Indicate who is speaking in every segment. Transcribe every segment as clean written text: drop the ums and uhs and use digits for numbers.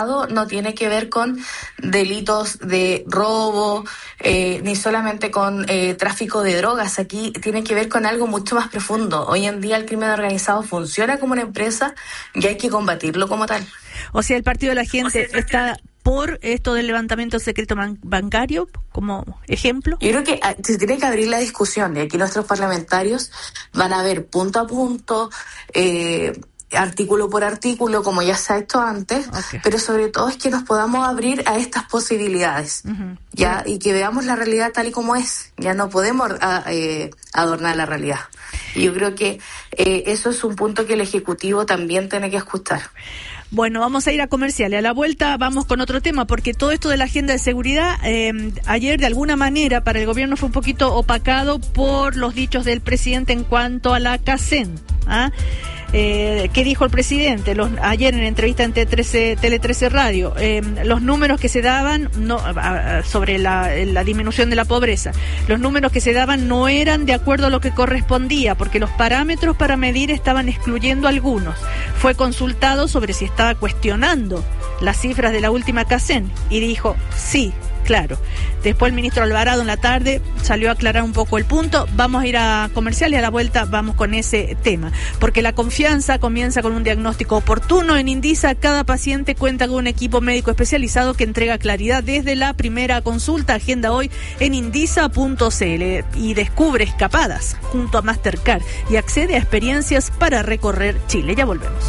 Speaker 1: no tiene que ver con delitos de robo, ni solamente con tráfico de drogas. Aquí tiene que ver con algo mucho más profundo. Hoy en día el crimen organizado funciona como una empresa y hay que combatirlo como tal.
Speaker 2: O sea, el Partido de la Gente está por esto del levantamiento secreto bancario como ejemplo.
Speaker 1: Yo creo que se tiene que abrir la discusión, y aquí nuestros parlamentarios van a ver punto a punto, artículo por artículo, como ya se ha hecho antes, pero sobre todo es que nos podamos abrir a estas posibilidades, ya, y que veamos la realidad tal y como es. Ya no podemos adornar la realidad. Y yo creo que eso es un punto que el Ejecutivo también tiene que escuchar.
Speaker 2: Bueno, vamos a ir a comerciales. A la vuelta vamos con otro tema, porque todo esto de la agenda de seguridad, ayer de alguna manera para el gobierno fue un poquito opacado por los dichos del presidente en cuanto a la CACEN. ¿Qué dijo el presidente? Ayer en entrevista en Tele 13 Radio, los números que se daban sobre la disminución de la pobreza, los números que se daban no eran de acuerdo a lo que correspondía, porque los parámetros para medir estaban excluyendo algunos. Fue consultado sobre si estaba cuestionando las cifras de la última CACEN y dijo sí. Claro. Después el ministro Alvarado en la tarde salió a aclarar un poco el punto. Vamos a ir a comercial y a la vuelta vamos con ese tema. Porque la confianza comienza con un diagnóstico oportuno. En Indisa, cada paciente cuenta con un equipo médico especializado que entrega claridad desde la primera consulta. Agenda hoy en indisa.cl y descubre escapadas junto a Mastercard y accede a experiencias para recorrer Chile. Ya volvemos.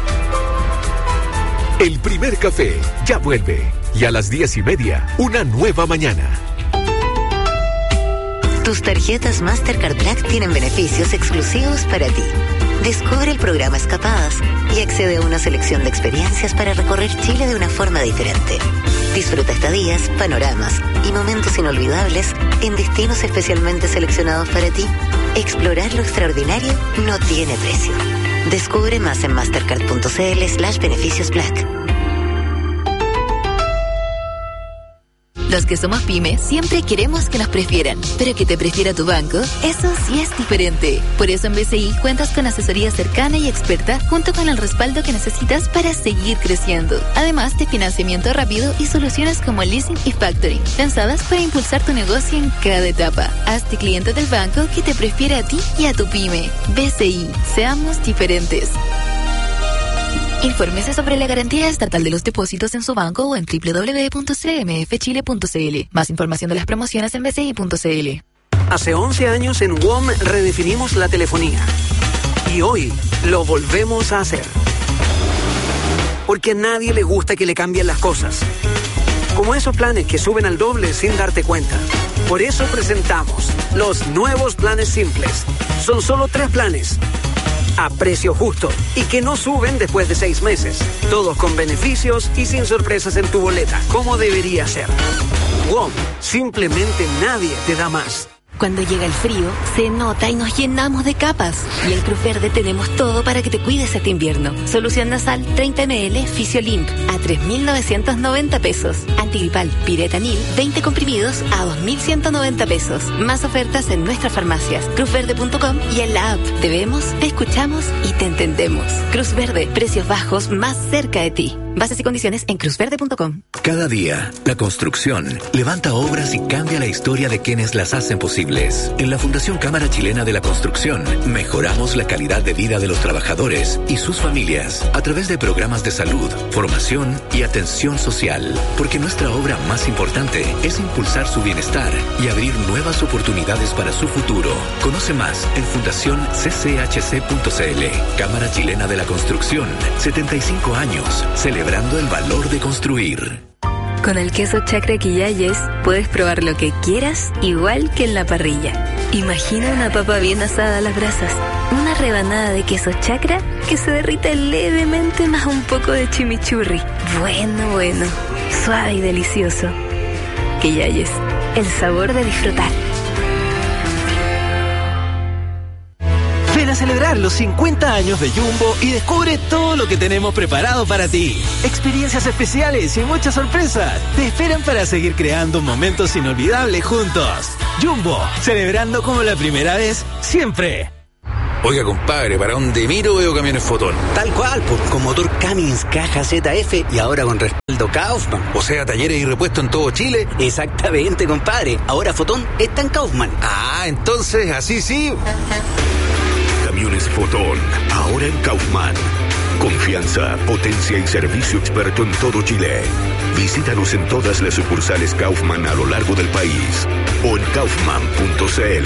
Speaker 3: El primer café ya vuelve. Y a las 10:30, una nueva mañana.
Speaker 4: Tus tarjetas Mastercard Black tienen beneficios exclusivos para ti. Descubre el programa Escapadas y accede a una selección de experiencias para recorrer Chile de una forma diferente. Disfruta estadías, panoramas y momentos inolvidables en destinos especialmente seleccionados para ti. Explorar lo extraordinario no tiene precio. Descubre más en mastercard.cl/beneficios Black.
Speaker 5: Los que somos pyme siempre queremos que nos prefieran, pero que te prefiera tu banco, eso sí es diferente. Por eso en BCI cuentas con asesoría cercana y experta junto con el respaldo que necesitas para seguir creciendo. Además de financiamiento rápido y soluciones como leasing y factoring, pensadas para impulsar tu negocio en cada etapa. Hazte cliente del banco que te prefiere a ti y a tu pyme. BCI, seamos diferentes. Infórmese sobre la garantía estatal de los depósitos en su banco o en www.cmfchile.cl. Más información de las promociones en bci.cl.
Speaker 6: Hace 11 años en WOM redefinimos la telefonía. Y hoy lo volvemos a hacer. Porque a nadie le gusta que le cambien las cosas. Como esos planes que suben al doble sin darte cuenta. Por eso presentamos los nuevos planes simples. Son solo 3 planes. A precio justo y que no suben después de 6 meses. Todos con beneficios y sin sorpresas en tu boleta, como debería ser. WOM, simplemente nadie te da más.
Speaker 5: Cuando llega el frío, se nota y nos llenamos de capas. Y en Cruz Verde tenemos todo para que te cuides este invierno. Solución nasal 30 ml Fisiolink a 3.990 pesos. Antigripal Piretanil 20 comprimidos a 2.190 pesos. Más ofertas en nuestras farmacias, cruzverde.com y en la app. Te vemos, te escuchamos y te entendemos. Cruz Verde, precios bajos más cerca de ti. Bases y condiciones en cruzverde.com.
Speaker 3: Cada día, la construcción levanta obras y cambia la historia de quienes las hacen posibles. En la Fundación Cámara Chilena de la Construcción, mejoramos la calidad de vida de los trabajadores y sus familias a través de programas de salud, formación y atención social. Porque nuestra obra más importante es impulsar su bienestar y abrir nuevas oportunidades para su futuro. Conoce más en fundacionccHC.cl. Cámara Chilena de la Construcción, 75 años, celebrando el valor de construir.
Speaker 7: Con el queso Chacra Quillayes puedes probar lo que quieras, igual que en la parrilla. Imagina una papa bien asada a las brasas, una rebanada de queso Chacra que se derrite levemente más un poco de chimichurri. Bueno, suave y delicioso. Quillayes, el sabor de disfrutar.
Speaker 8: Ven a celebrar los 50 años de Jumbo y descubre todo lo que tenemos preparado para ti. Experiencias especiales y muchas sorpresas te esperan para seguir creando momentos inolvidables juntos. Jumbo, celebrando como la primera vez, siempre.
Speaker 9: Oiga, compadre, para donde miro veo camiones Fotón.
Speaker 10: Tal cual, pues, con motor Cummins, caja ZF y ahora con respaldo Kaufman.
Speaker 9: O sea, talleres y repuestos en todo Chile.
Speaker 10: Exactamente, compadre. Ahora Fotón está en Kaufman.
Speaker 9: Ah, entonces, así sí.
Speaker 11: Camiones Fotón, ahora en Kaufman. Confianza, potencia y servicio experto en todo Chile. Visítanos en todas las sucursales Kaufman a lo largo del país o en kaufman.cl.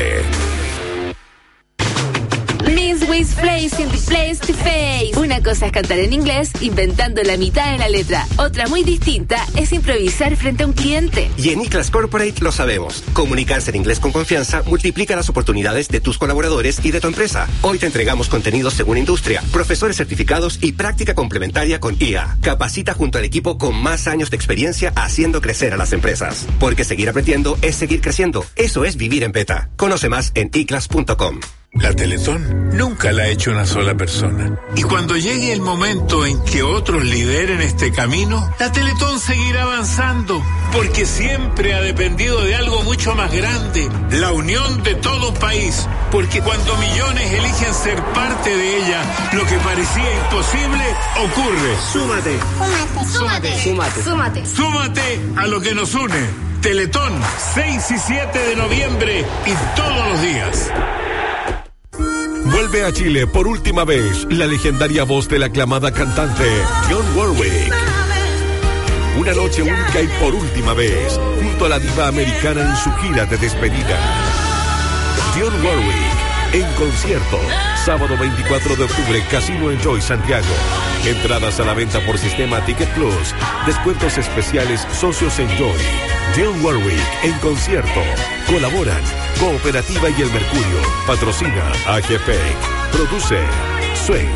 Speaker 5: Miss Ways Place in the place to face. Una cosa es cantar en inglés inventando la mitad de la letra. Otra muy distinta es improvisar frente a un cliente.
Speaker 12: Y en iClass Corporate lo sabemos. Comunicarse en inglés con confianza multiplica las oportunidades de tus colaboradores y de tu empresa. Hoy te entregamos contenidos según industria, profesores certificados y práctica complementaria con IA. Capacita junto al equipo con más años de experiencia haciendo crecer a las empresas. Porque seguir aprendiendo es seguir creciendo. Eso es vivir en beta. Conoce más en iclass.com.
Speaker 13: La Teletón nunca la ha hecho una sola persona. Y cuando llegue el momento en que otros lideren este camino, la Teletón seguirá avanzando, porque siempre ha dependido de algo mucho más grande, la unión de todo un país. Porque cuando millones eligen ser parte de ella, lo que parecía imposible ocurre.
Speaker 12: Súmate.
Speaker 5: Súmate.
Speaker 12: Súmate.
Speaker 5: Súmate.
Speaker 13: Súmate a lo que nos une. Teletón, 6 y 7 de noviembre y todos los días.
Speaker 14: Vuelve a Chile por última vez la legendaria voz de la aclamada cantante Dionne Warwick. Una noche única y por última vez, junto a la diva americana en su gira de despedida. Dionne Warwick en concierto, sábado 24 de octubre, Casino Enjoy Santiago. Entradas a la venta por sistema Ticket Plus, descuentos especiales Socios Enjoy. Dionne Warwick en concierto. Colaboran Cooperativa y El Mercurio. Patrocina AGPEC. Produce Swing.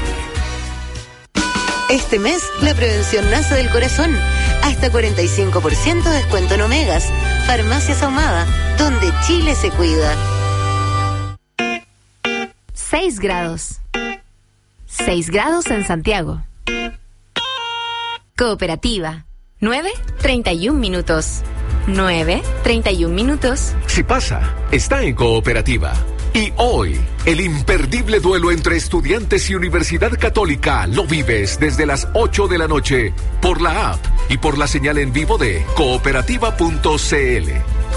Speaker 4: Este mes, la prevención nace del corazón. Hasta 45% de descuento en Omegas. Farmacias Ahumada, donde Chile se cuida.
Speaker 5: 6 grados. 6 grados en Santiago. Cooperativa. 9:31 minutos. 9:31 minutos.
Speaker 3: Si pasa, está en Cooperativa. Y hoy, el imperdible duelo entre Estudiantes y Universidad Católica lo vives desde las 8 de la noche por la app y por la señal en vivo de cooperativa.cl.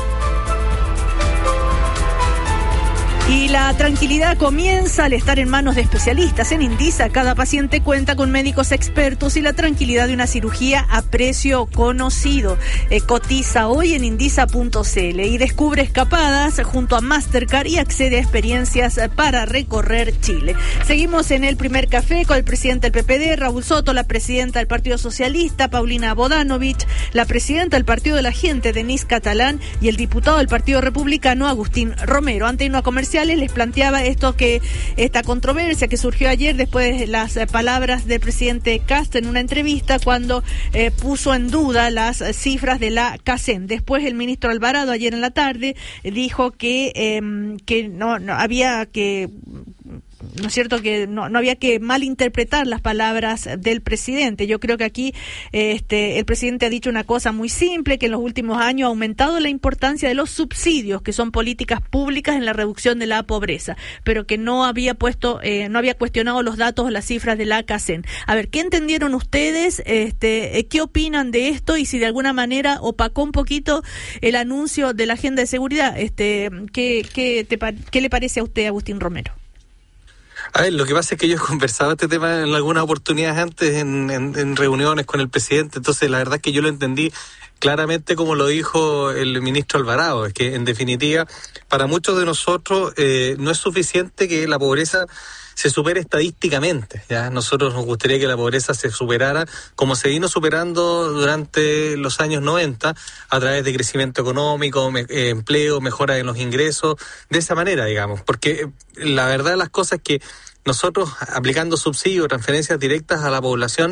Speaker 2: Y la tranquilidad comienza al estar en manos de especialistas. En Indisa, cada paciente cuenta con médicos expertos y la tranquilidad de una cirugía a precio conocido. Cotiza hoy en indisa.cl y descubre escapadas junto a Mastercard y accede a experiencias para recorrer Chile. Seguimos en el primer café con el presidente del PPD, Raúl Soto, la presidenta del Partido Socialista, Paulina Bodanovich, la presidenta del Partido de la Gente, Denise Catalán, y el diputado del Partido Republicano, Agustín Romero. Ante una comercial les planteaba esta controversia que surgió ayer después de las palabras del presidente Kast en una entrevista cuando puso en duda las cifras de la CACEN. Después el ministro Alvarado ayer en la tarde dijo que no había que... ¿no es cierto?, que no había que malinterpretar las palabras del presidente. Yo creo que aquí el presidente ha dicho una cosa muy simple, que en los últimos años ha aumentado la importancia de los subsidios, que son políticas públicas en la reducción de la pobreza, pero que no había cuestionado los datos o las cifras de la CACEN. A ver, ¿qué entendieron ustedes? ¿Qué opinan de esto? Y si de alguna manera opacó un poquito el anuncio de la agenda de seguridad, ¿qué le parece a usted, Agustín Romero?
Speaker 15: A ver, lo que pasa es que yo he conversado este tema en algunas oportunidades antes en reuniones con el presidente, entonces la verdad es que yo lo entendí claramente como lo dijo el ministro Alvarado, es que en definitiva para muchos de nosotros no es suficiente que la pobreza se supere estadísticamente, ¿ya? Nosotros nos gustaría que la pobreza se superara como se vino superando durante los años 90 a través de crecimiento económico, empleo, mejora en los ingresos, de esa manera, digamos, porque la verdad de las cosas es que nosotros aplicando subsidios, transferencias directas a la población,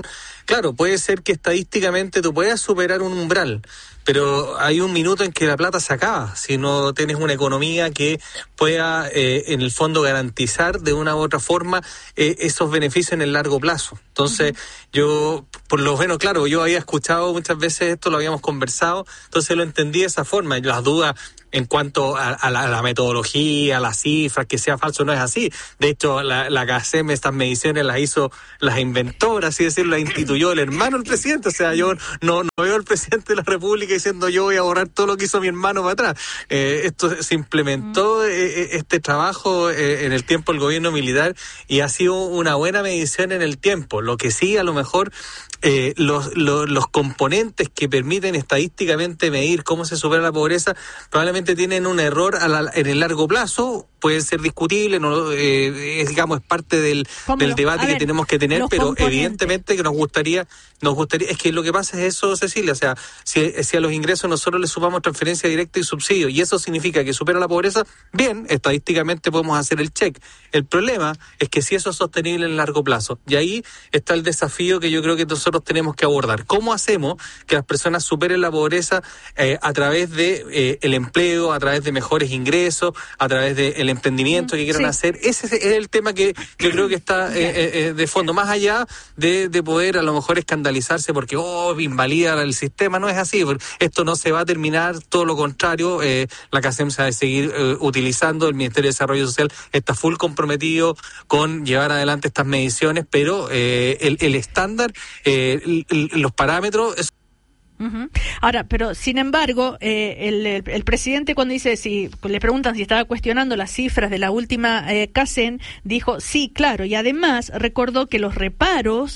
Speaker 15: claro, puede ser que estadísticamente tú puedas superar un umbral, pero hay un minuto en que la plata se acaba, si no tienes una economía que pueda, en el fondo, garantizar de una u otra forma esos beneficios en el largo plazo. Entonces, yo, por lo menos, claro, yo había escuchado muchas veces esto, lo habíamos conversado, entonces lo entendí de esa forma. Las dudas en cuanto a la metodología, a las cifras, que sea falso, no es así. De hecho, la CACEM, estas mediciones las inventó, por así decirlo, las instituyó el hermano del presidente. O sea, yo no veo al presidente de la República diciendo yo voy a borrar todo lo que hizo mi hermano para atrás. Esto se implementó, este trabajo en el tiempo del gobierno militar, y ha sido una buena medición en el tiempo. Lo que sí, a lo mejor, los componentes que permiten estadísticamente medir cómo se supera la pobreza probablemente tienen un error en el largo plazo, puede ser discutible, digamos, es parte del debate que tenemos que tener, pero evidentemente que nos gustaría, es que lo que pasa es eso, Cecilia, o sea, si a los ingresos nosotros le sumamos transferencia directa y subsidio, y eso significa que supera la pobreza, bien, estadísticamente podemos hacer el check. El problema es que si eso es sostenible en el largo plazo, y ahí está el desafío que yo creo que nosotros tenemos que abordar. ¿Cómo hacemos que las personas superen la pobreza a través de el empleo, a través de mejores ingresos, a través del emprendimiento que quieran hacer? Ese es el tema que yo creo que está de fondo, más allá de poder a lo mejor escandalizarse porque invalida el sistema. No es así, esto no se va a terminar, todo lo contrario, la CACEM se va a seguir utilizando, el Ministerio de Desarrollo Social está full comprometido con llevar adelante estas mediciones, pero el estándar, los parámetros...
Speaker 2: Ahora, pero sin embargo, el presidente, cuando le preguntan si estaba cuestionando las cifras de la última CACEN, dijo sí, claro, y además recordó que los reparos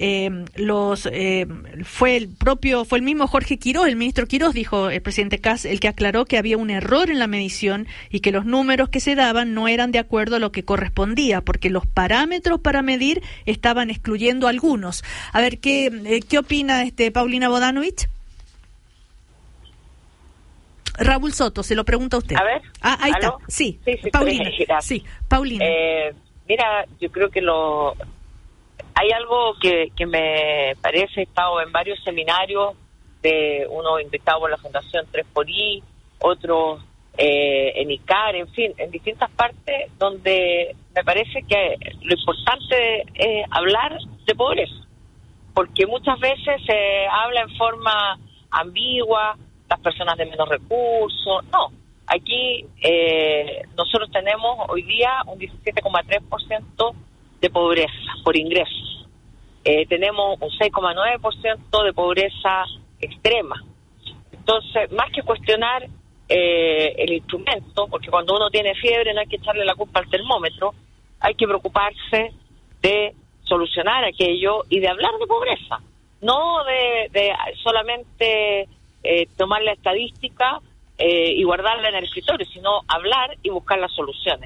Speaker 2: fue el mismo Jorge Quirós, el ministro Quirós, dijo el presidente Kast, el que aclaró que había un error en la medición y que los números que se daban no eran de acuerdo a lo que correspondía, porque los parámetros para medir estaban excluyendo algunos. A ver, ¿qué opina Paulina Bodanovich? Raúl Soto, se lo pregunta a usted.
Speaker 16: A ver.
Speaker 2: Ahí ¿aló? Está. Sí, Paulina. Sí, Paulina.
Speaker 16: Mira, yo creo que hay algo que me parece, he estado en varios seminarios, uno invitado por la Fundación 3xI, otros en ICAR, en fin, en distintas partes, donde me parece que lo importante es hablar de pobreza, porque muchas veces se habla en forma ambigua, las personas de menos recursos. No, aquí nosotros tenemos hoy día un 17,3% de pobreza por ingresos. Tenemos un 6,9% de pobreza extrema. Entonces, más que cuestionar el instrumento, porque cuando uno tiene fiebre no hay que echarle la culpa al termómetro, hay que preocuparse de solucionar aquello y de hablar de pobreza, no de solamente tomar la estadística y guardarla en el escritorio, sino hablar y buscar las soluciones.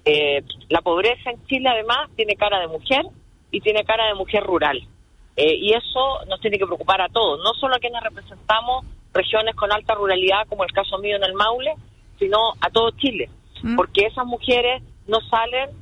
Speaker 16: La pobreza en Chile además tiene cara de mujer y tiene cara de mujer rural, y eso nos tiene que preocupar a todos, no solo a quienes representamos regiones con alta ruralidad como el caso mío en el Maule, sino a todo Chile, porque esas mujeres no salen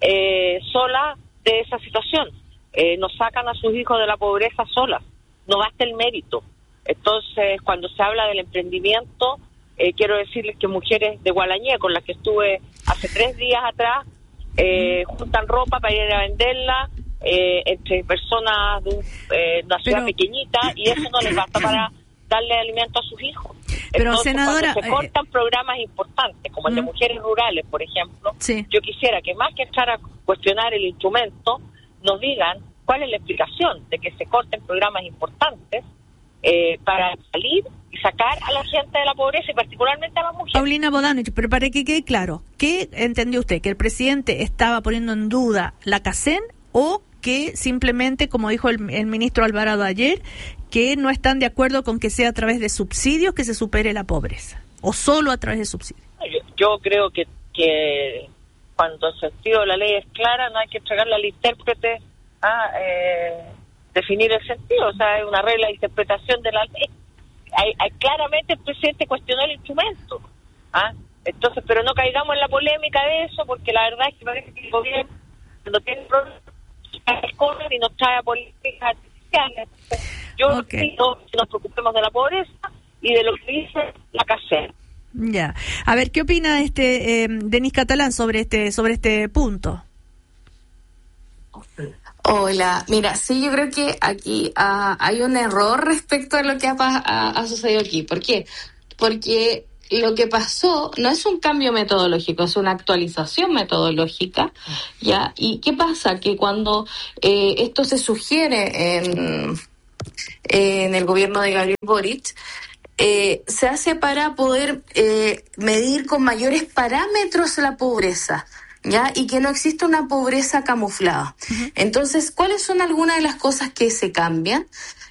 Speaker 16: solas de esa situación, no sacan a sus hijos de la pobreza solas, no basta el mérito. Entonces, cuando se habla del emprendimiento, quiero decirles que mujeres de Gualañé, con las que estuve hace 3 días atrás, juntan ropa para ir a venderla entre personas de una ciudad pequeñita, y eso no les basta para darle alimento a sus hijos.
Speaker 2: Pero,
Speaker 16: entonces,
Speaker 2: senadora,
Speaker 16: cuando se cortan programas importantes, como el de mujeres rurales, por ejemplo, yo quisiera que más que estar a cuestionar el instrumento, nos digan cuál es la explicación de que se corten programas importantes para salir y sacar a la gente de la pobreza y particularmente a las mujeres.
Speaker 2: Paulina Bodanovich, pero para que quede claro, ¿qué entendió usted? ¿Que el presidente estaba poniendo en duda la CACEN o que simplemente, como dijo el ministro Alvarado ayer, que no están de acuerdo con que sea a través de subsidios que se supere la pobreza, o solo a través de subsidios?
Speaker 16: Yo creo que cuando el sentido de la ley es clara, no hay que entregarle al intérprete a definir el sentido, o sea, es una regla de interpretación de la ley. Claramente el presidente cuestionó el instrumento, entonces, pero no caigamos en la polémica de eso, porque la verdad es que parece que el gobierno, cuando tiene problemas, y nos trae a políticas sociales. Yo pido que nos preocupemos de la pobreza y de lo que dice la CACEN.
Speaker 2: Ya. A ver, ¿qué opina Denise Catalán sobre este punto?
Speaker 1: Hola, mira, sí, yo creo que aquí hay un error respecto a lo que ha sucedido aquí. ¿Por qué? Porque lo que pasó no es un cambio metodológico, es una actualización metodológica, ¿ya? ¿Y qué pasa? Que cuando esto se sugiere en el gobierno de Gabriel Boric, se hace para poder medir con mayores parámetros la pobreza, ¿ya? Y que no existe una pobreza camuflada. Uh-huh. Entonces, ¿cuáles son algunas de las cosas que se cambian?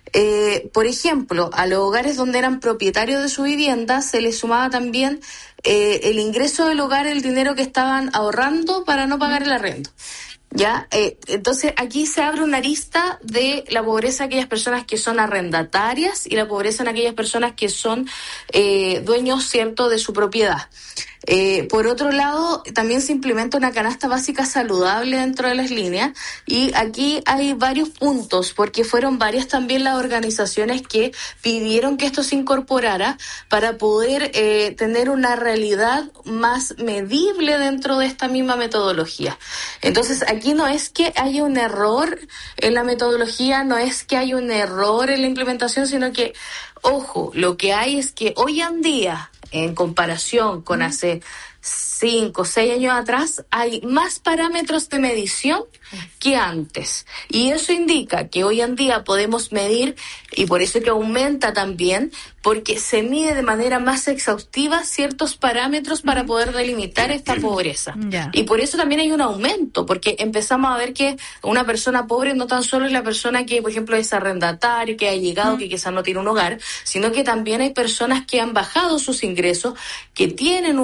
Speaker 1: Por ejemplo, a los hogares donde eran propietarios de su vivienda se les sumaba también el ingreso del hogar, el dinero que estaban ahorrando para no pagar el arriendo. ¿Ya? Entonces aquí se abre una arista de la pobreza de aquellas personas que son arrendatarias y la pobreza en aquellas personas que son dueños, ¿cierto?, de su propiedad. Por otro lado, también se implementa una canasta básica saludable dentro de las líneas, y aquí hay varios puntos, porque fueron varias también las organizaciones que pidieron que esto se incorporara para poder tener una realidad más medible dentro de esta misma metodología. Entonces, aquí no es que haya un error en la metodología, no es que haya un error en la implementación, sino que, ojo, lo que hay es que hoy en día, en comparación con hace 5 o 6 años atrás, hay más parámetros de medición que antes. Y eso indica que hoy en día podemos medir, y por eso que aumenta también, porque se mide de manera más exhaustiva ciertos parámetros para poder delimitar esta pobreza. Yeah. Y por eso también hay un aumento, porque empezamos a ver que una persona pobre no tan solo es la persona que, por ejemplo, es arrendatario, que ha llegado, que quizás no tiene un hogar, sino que también hay personas que han bajado sus ingresos, que tienen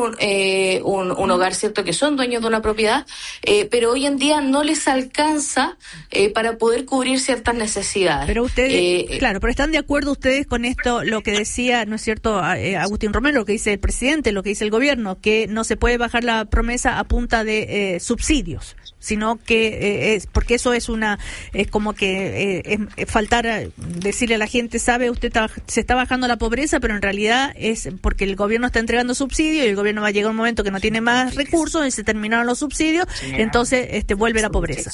Speaker 1: un hogar, ¿cierto?, que son dueños de una propiedad, pero hoy en día no les alcanza para poder cubrir ciertas necesidades.
Speaker 2: Pero ustedes, claro, pero ¿están de acuerdo ustedes con esto, lo que decía, ¿no es cierto?, Agustín Romero, lo que dice el presidente, lo que dice el gobierno, que no se puede bajar la promesa a punta de subsidios, sino que porque eso es como que es faltar decirle a la gente, sabe, usted se está bajando la pobreza, pero en realidad es porque el gobierno está entregando subsidios y el gobierno va a llegar a un momento que no tiene más recursos y se terminaron los subsidios, entonces vuelve la pobreza.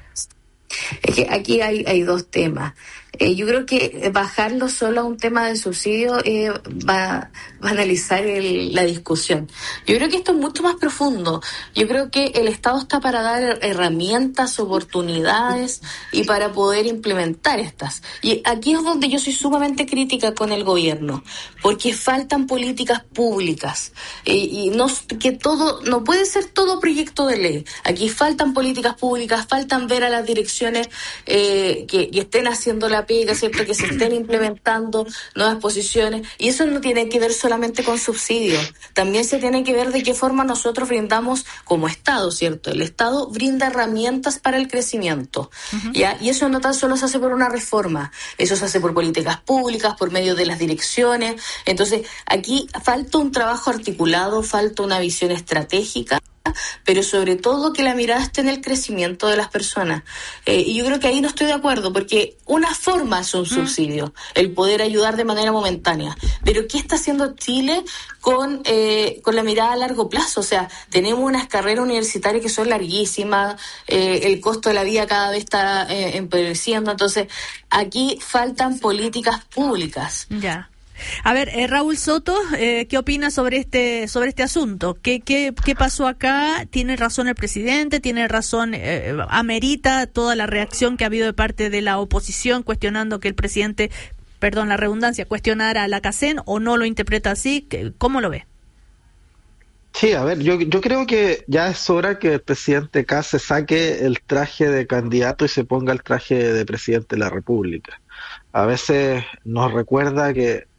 Speaker 1: Es que aquí hay dos temas. Yo creo que bajarlo solo a un tema de subsidio va a analizar la discusión. Yo creo que esto es mucho más profundo. Yo creo que el Estado está para dar herramientas, oportunidades y para poder implementar estas. Y aquí es donde yo soy sumamente crítica con el gobierno, porque faltan políticas públicas y no puede ser todo proyecto de ley. Aquí faltan políticas públicas, faltan ver a las direcciones que estén haciendo la pega, ¿cierto?, que se estén implementando nuevas posiciones, y eso no tiene que ver solamente con subsidios, también se tiene que ver de qué forma nosotros brindamos como Estado, ¿cierto? El Estado brinda herramientas para el crecimiento, ¿ya? Y eso no tan solo se hace por una reforma, eso se hace por políticas públicas, por medio de las direcciones. Entonces, aquí falta un trabajo articulado, falta una visión estratégica, pero sobre todo que la mirada esté en el crecimiento de las personas. Y yo creo que ahí no estoy de acuerdo, porque una forma es un subsidio, el poder ayudar de manera momentánea. Pero ¿qué está haciendo Chile con la mirada a largo plazo? O sea, tenemos unas carreras universitarias que son larguísimas, el costo de la vida cada vez está empeoreciendo, entonces aquí faltan políticas públicas.
Speaker 2: Ya. A ver, Raúl Soto, ¿qué opina sobre este asunto? ¿Qué pasó acá? ¿Tiene razón el presidente? ¿Tiene razón, amerita toda la reacción que ha habido de parte de la oposición cuestionando que el presidente, perdón la redundancia, cuestionara a la CACEN, o no lo interpreta así? ¿Cómo lo ve?
Speaker 17: Sí, a ver, yo creo que ya es hora que el presidente Kast se saque el traje de candidato y se ponga el traje de presidente de la República. A veces nos recuerda que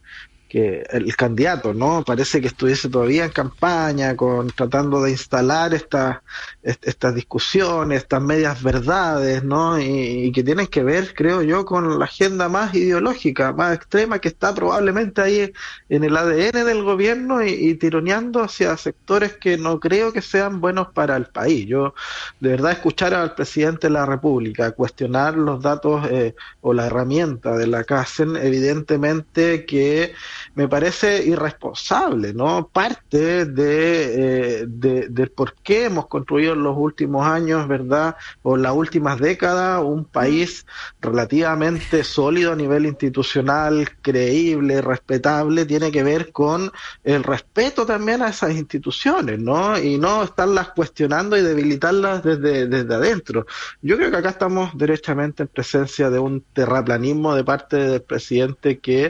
Speaker 17: el candidato, ¿no? Parece que estuviese todavía en campaña, tratando de instalar estas discusiones, estas medias verdades, ¿no? Y que tienen que ver, creo yo, con la agenda más ideológica, más extrema, que está probablemente ahí en el ADN del gobierno y tironeando hacia sectores que no creo que sean buenos para el país. Yo, de verdad, escuchar al presidente de la República cuestionar los datos o la herramienta de la CACEN, evidentemente que me parece irresponsable, ¿no? Parte de por qué hemos construido en los últimos años, ¿verdad? O las últimas décadas, un país relativamente sólido a nivel institucional, creíble, respetable, tiene que ver con el respeto también a esas instituciones, ¿no? Y no estarlas cuestionando y debilitarlas desde adentro. Yo creo que acá estamos derechamente en presencia de un terraplanismo de parte del presidente que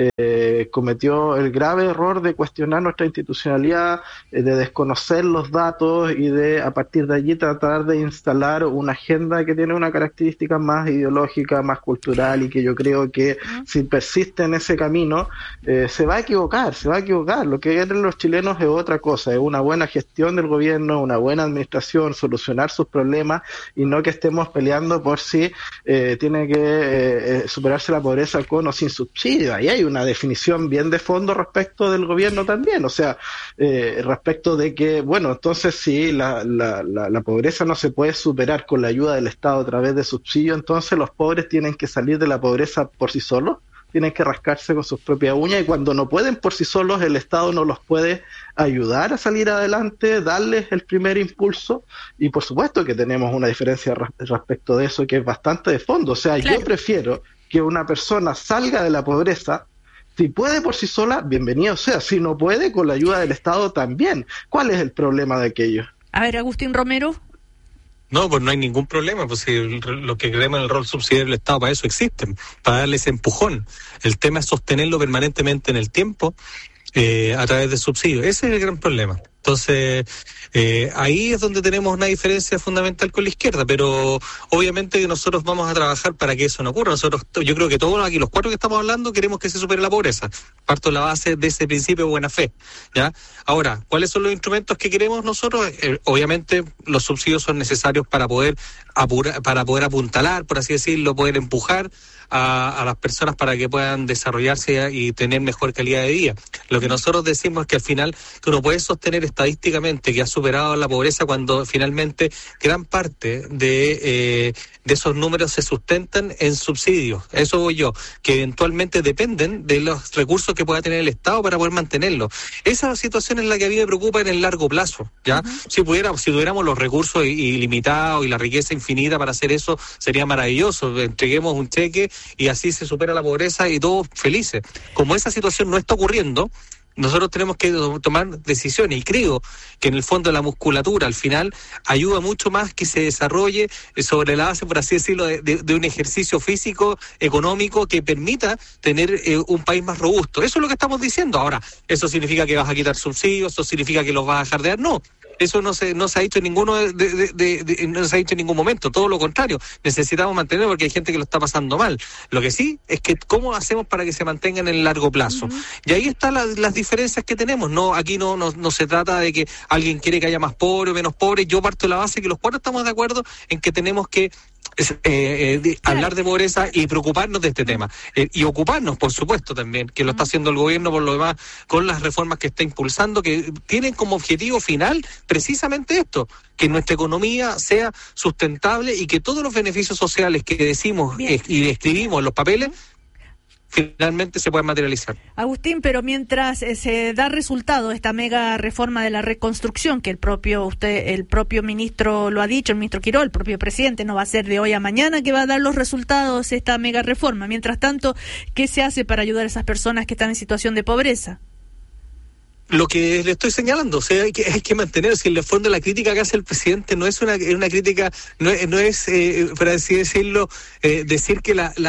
Speaker 17: cometió el grave error de cuestionar nuestra institucionalidad, de desconocer los datos y de a partir de allí tratar de instalar una agenda que tiene una característica más ideológica, más cultural, y que yo creo que si persiste en ese camino se va a equivocar. Lo que quieren los chilenos es otra cosa, es una buena gestión del gobierno, una buena administración, solucionar sus problemas, y no que estemos peleando por si tiene que superarse la pobreza con o sin subsidio. Ahí hay una definición bien de fondo respecto del gobierno también, o sea, respecto de que, bueno, entonces si la pobreza no se puede superar con la ayuda del Estado a través de subsidio, entonces los pobres tienen que salir de la pobreza por sí solos, tienen que rascarse con sus propias uñas, y cuando no pueden por sí solos, el Estado no los puede ayudar a salir adelante, darles el primer impulso, y por supuesto que tenemos una diferencia respecto de eso que es bastante de fondo. O sea, claro, yo prefiero que una persona salga de la pobreza. Si puede por sí sola, bienvenido sea. Si no puede, con la ayuda del Estado también. ¿Cuál es el problema de aquello?
Speaker 2: A ver, Agustín Romero.
Speaker 15: No, pues no hay ningún problema, pues si lo que creemos en el rol subsidiario del Estado, para eso existen, para darle ese empujón. El tema es sostenerlo permanentemente en el tiempo a través de subsidios. Ese es el gran problema. Entonces, ahí es donde tenemos una diferencia fundamental con la izquierda, pero obviamente nosotros vamos a trabajar para que eso no ocurra. Yo creo que todos aquí, los cuatro que estamos hablando, queremos que se supere la pobreza. Parto de la base de ese principio de buena fe, ¿ya? Ahora, ¿cuáles son los instrumentos que queremos nosotros? Obviamente los subsidios son necesarios para poder apuntalar, por así decirlo, poder empujar a las personas para que puedan desarrollarse y tener mejor calidad de vida. Lo que nosotros decimos es que al final que uno puede sostener estadísticamente que ha superado la pobreza cuando finalmente gran parte de esos números se sustentan en subsidios. Eso voy yo, que eventualmente dependen de los recursos que pueda tener el Estado para poder mantenerlo. Esa situación es la que a mí me preocupa en el largo plazo, ¿ya? Si tuviéramos los recursos ilimitados y la riqueza infinita para hacer eso, sería maravilloso. Entreguemos un cheque y así se supera la pobreza y todos felices. Como esa situación no está ocurriendo, nosotros tenemos que tomar decisiones, y creo que en el fondo la musculatura al final ayuda mucho más que se desarrolle sobre la base, por así decirlo, de un ejercicio físico, económico, que permita tener un país más robusto. Eso es lo que estamos diciendo. Ahora, ¿eso significa que vas a quitar subsidios? ¿Eso significa que los vas a dejar de dar? No. Eso no se ha dicho en ninguno no se ha dicho en ningún momento, todo lo contrario, necesitamos mantenerlo porque hay gente que lo está pasando mal. Lo que sí es que cómo hacemos para que se mantengan en el largo plazo. Y ahí están las diferencias que tenemos. No, aquí no se trata de que alguien quiere que haya más pobres o menos pobres. Yo parto de la base que los cuatro estamos de acuerdo en que tenemos que hablar de pobreza y preocuparnos de este tema, y ocuparnos, por supuesto, también, que lo está haciendo el gobierno por lo demás con las reformas que está impulsando, que tienen como objetivo final precisamente esto, que nuestra economía sea sustentable y que todos los beneficios sociales que decimos y escribimos en los papeles finalmente se pueden materializar.
Speaker 2: Agustín, pero mientras se da resultado esta mega reforma de la reconstrucción, que el propio ministro lo ha dicho, el ministro Quiró, el propio presidente, no va a ser de hoy a mañana que va a dar los resultados esta mega reforma. Mientras tanto, ¿qué se hace para ayudar a esas personas que están en situación de pobreza?
Speaker 15: lo que le estoy señalando, o sea, hay que mantener, si en el fondo la crítica que hace el presidente no es una crítica, no es por así decirlo, decir que la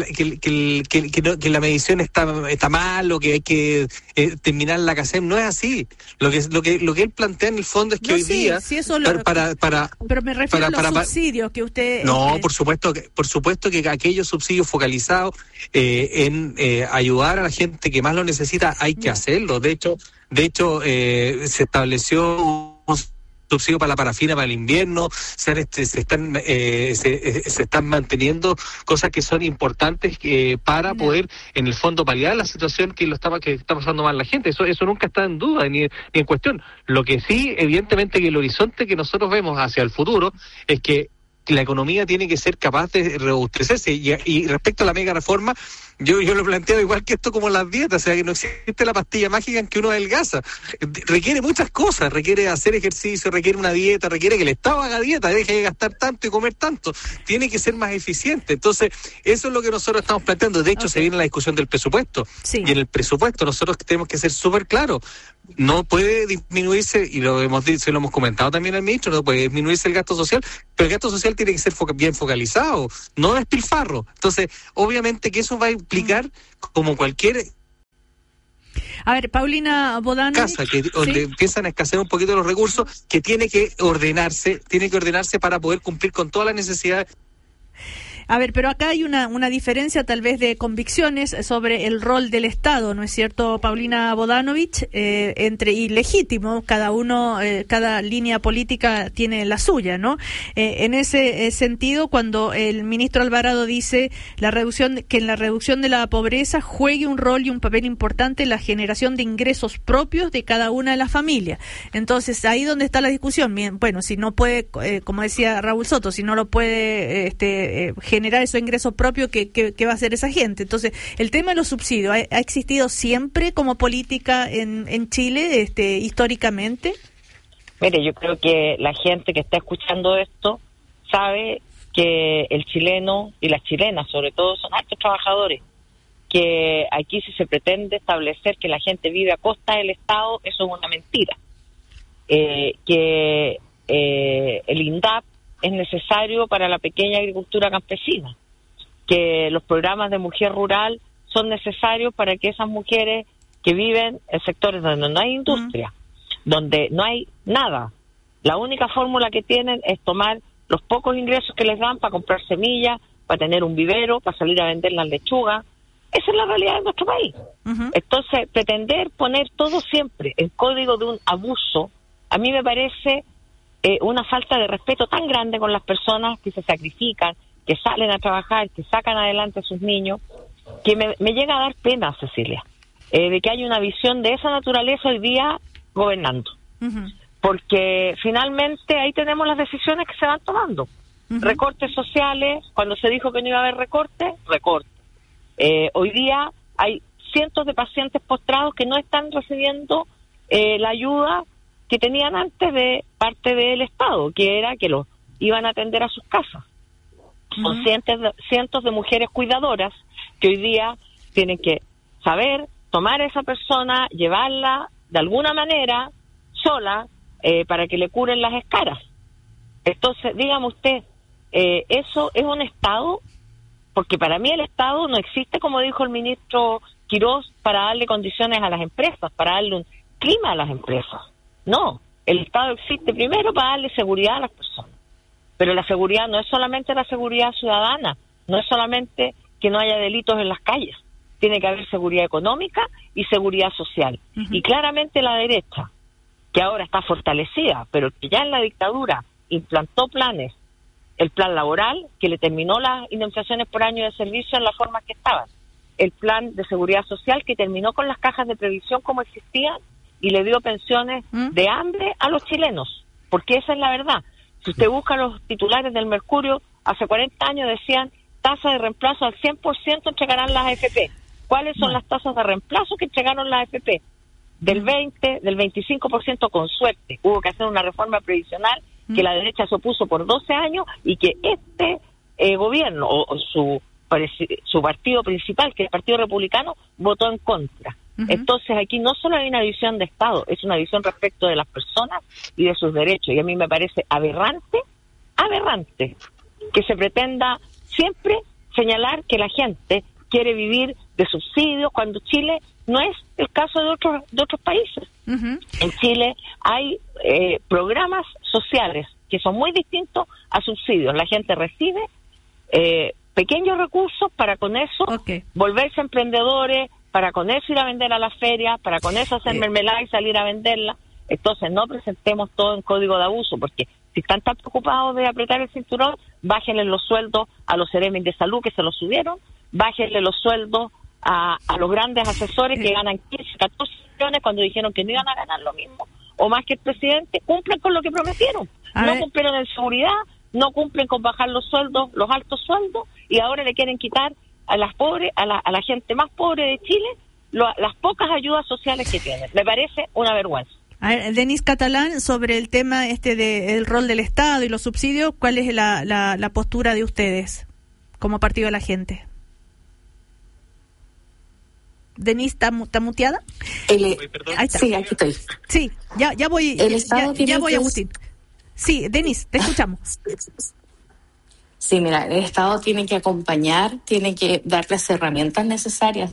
Speaker 15: medición está mal o que hay que terminar la CACEM, no es así. Lo que él plantea en el fondo es que hoy día
Speaker 2: pero me refiero a los subsidios que usted
Speaker 15: por supuesto que aquellos subsidios focalizados en ayudar a la gente que más lo necesita hay que hacerlo. De hecho, se estableció un subsidio para la parafina para el invierno, se están manteniendo cosas que son importantes para poder, en el fondo, paliar la situación que está pasando mal la gente. Eso nunca está en duda ni en cuestión. Lo que sí, evidentemente, que el horizonte que nosotros vemos hacia el futuro es que la economía tiene que ser capaz de robustecerse. Y respecto a la mega reforma, yo lo he planteado igual que esto como las dietas, o sea, que no existe la pastilla mágica en que uno adelgaza. Requiere muchas cosas, requiere hacer ejercicio, requiere una dieta, requiere que el Estado haga dieta, deje de gastar tanto y comer tanto. Tiene que ser más eficiente. Entonces, eso es lo que nosotros estamos planteando. De hecho, se viene la discusión del presupuesto. Sí. Y en el presupuesto nosotros tenemos que ser súper claros. No puede disminuirse, y lo hemos comentado también al ministro, no puede disminuirse el gasto social, pero el gasto social tiene que ser bien focalizado, no despilfarro. Entonces, obviamente que eso va a implicar, como cualquier...
Speaker 2: A ver, Paulina Bodanovich,
Speaker 15: casa donde empiezan a escasear un poquito los recursos, que tiene que ordenarse para poder cumplir con todas las necesidades.
Speaker 2: A ver, pero acá hay una diferencia tal vez de convicciones sobre el rol del Estado, ¿no es cierto, Paulina Bodanovich? Y legítimo, cada línea política tiene la suya, ¿no? En ese sentido, cuando el ministro Alvarado dice que en la reducción de la pobreza juegue un rol y un papel importante la generación de ingresos propios de cada una de las familias. Entonces, ahí donde está la discusión. Bueno, si no puede, como decía Raúl Soto, si no lo puede generar esos ingresos propios, ¿qué va a hacer esa gente? Entonces, el tema de los subsidios, ¿ha existido siempre como política en Chile, históricamente?
Speaker 16: Mire, yo creo que la gente que está escuchando esto sabe que el chileno y las chilenas, sobre todo, son altos trabajadores, que aquí si se pretende establecer que la gente vive a costa del Estado, eso es una mentira. Que el INDAP es necesario para la pequeña agricultura campesina, que los programas de mujer rural son necesarios para que esas mujeres que viven en sectores donde no hay industria, donde no hay nada, la única fórmula que tienen es tomar los pocos ingresos que les dan para comprar semillas, para tener un vivero, para salir a vender las lechugas. Esa es la realidad de nuestro país. Entonces, pretender poner todo siempre en código de un abuso, a mí me parece una falta de respeto tan grande con las personas que se sacrifican, que salen a trabajar, que sacan adelante a sus niños, que me llega a dar pena, Cecilia, de que haya una visión de esa naturaleza hoy día gobernando. Porque finalmente ahí tenemos las decisiones que se van tomando. Recortes sociales, cuando se dijo que no iba a haber recortes. Hoy día hay cientos de pacientes postrados que no están recibiendo la ayuda que tenían antes de parte del Estado, que era que los iban a atender a sus casas. Son cientos de mujeres cuidadoras que hoy día tienen que saber tomar a esa persona, llevarla de alguna manera sola para que le curen las escaras. Entonces, dígame usted, ¿eso es un Estado? Porque para mí el Estado no existe, como dijo el ministro Quirós, para darle condiciones a las empresas, para darle un clima a las empresas. No, el Estado existe primero para darle seguridad a las personas. Pero la seguridad no es solamente la seguridad ciudadana, no es solamente que no haya delitos en las calles. Tiene que haber seguridad económica y seguridad social. Y claramente la derecha, que ahora está fortalecida, pero que ya en la dictadura implantó planes, el plan laboral, que le terminó las indemnizaciones por año de servicio en la forma que estaban, el plan de seguridad social, que terminó con las cajas de previsión como existían, y le dio pensiones de hambre a los chilenos, porque esa es la verdad. Si usted busca los titulares del Mercurio, hace 40 años decían tasa de reemplazo al 100% entregarán las AFP. ¿Cuáles son las tasas de reemplazo que entregaron las AFP? Del 20, del 25% con suerte. Hubo que hacer una reforma previsional que la derecha se opuso por 12 años y que este gobierno o su partido principal, que es el Partido Republicano, votó en contra. Entonces aquí no solo hay una visión de Estado, es una visión respecto de las personas y de sus derechos. Y a mí me parece aberrante que se pretenda siempre señalar que la gente quiere vivir de subsidios cuando Chile no es el caso de otros países. En Chile hay programas sociales que son muy distintos a subsidios. La gente recibe pequeños recursos para con eso volverse emprendedores, para con eso ir a vender a la feria, para con eso hacer mermelada y salir a venderla. Entonces no presentemos todo en código de abuso, porque si están tan preocupados de apretar el cinturón, bájenle los sueldos a los seremis de salud que se los subieron, bájenle los sueldos a los grandes asesores que ganan 15, 14 millones cuando dijeron que no iban a ganar lo mismo o más que el presidente. Cumplen con lo que prometieron. No cumplieron en seguridad, no cumplen con bajar los sueldos, los altos sueldos, y ahora le quieren quitar a las pobres, a la gente más pobre de Chile, las pocas ayudas sociales que tienen. Me parece una vergüenza.
Speaker 2: A ver, Denise Catalán, sobre el tema del rol del Estado y los subsidios, ¿cuál es la postura de ustedes como Partido de la Gente? Denise, ¿está muteada?
Speaker 1: Ahí está. Sí, aquí estoy.
Speaker 2: Sí, ya voy. Ya voy, Agustín. Sí, Denise, te escuchamos.
Speaker 1: Sí, mira, el Estado tiene que acompañar, tiene que dar las herramientas necesarias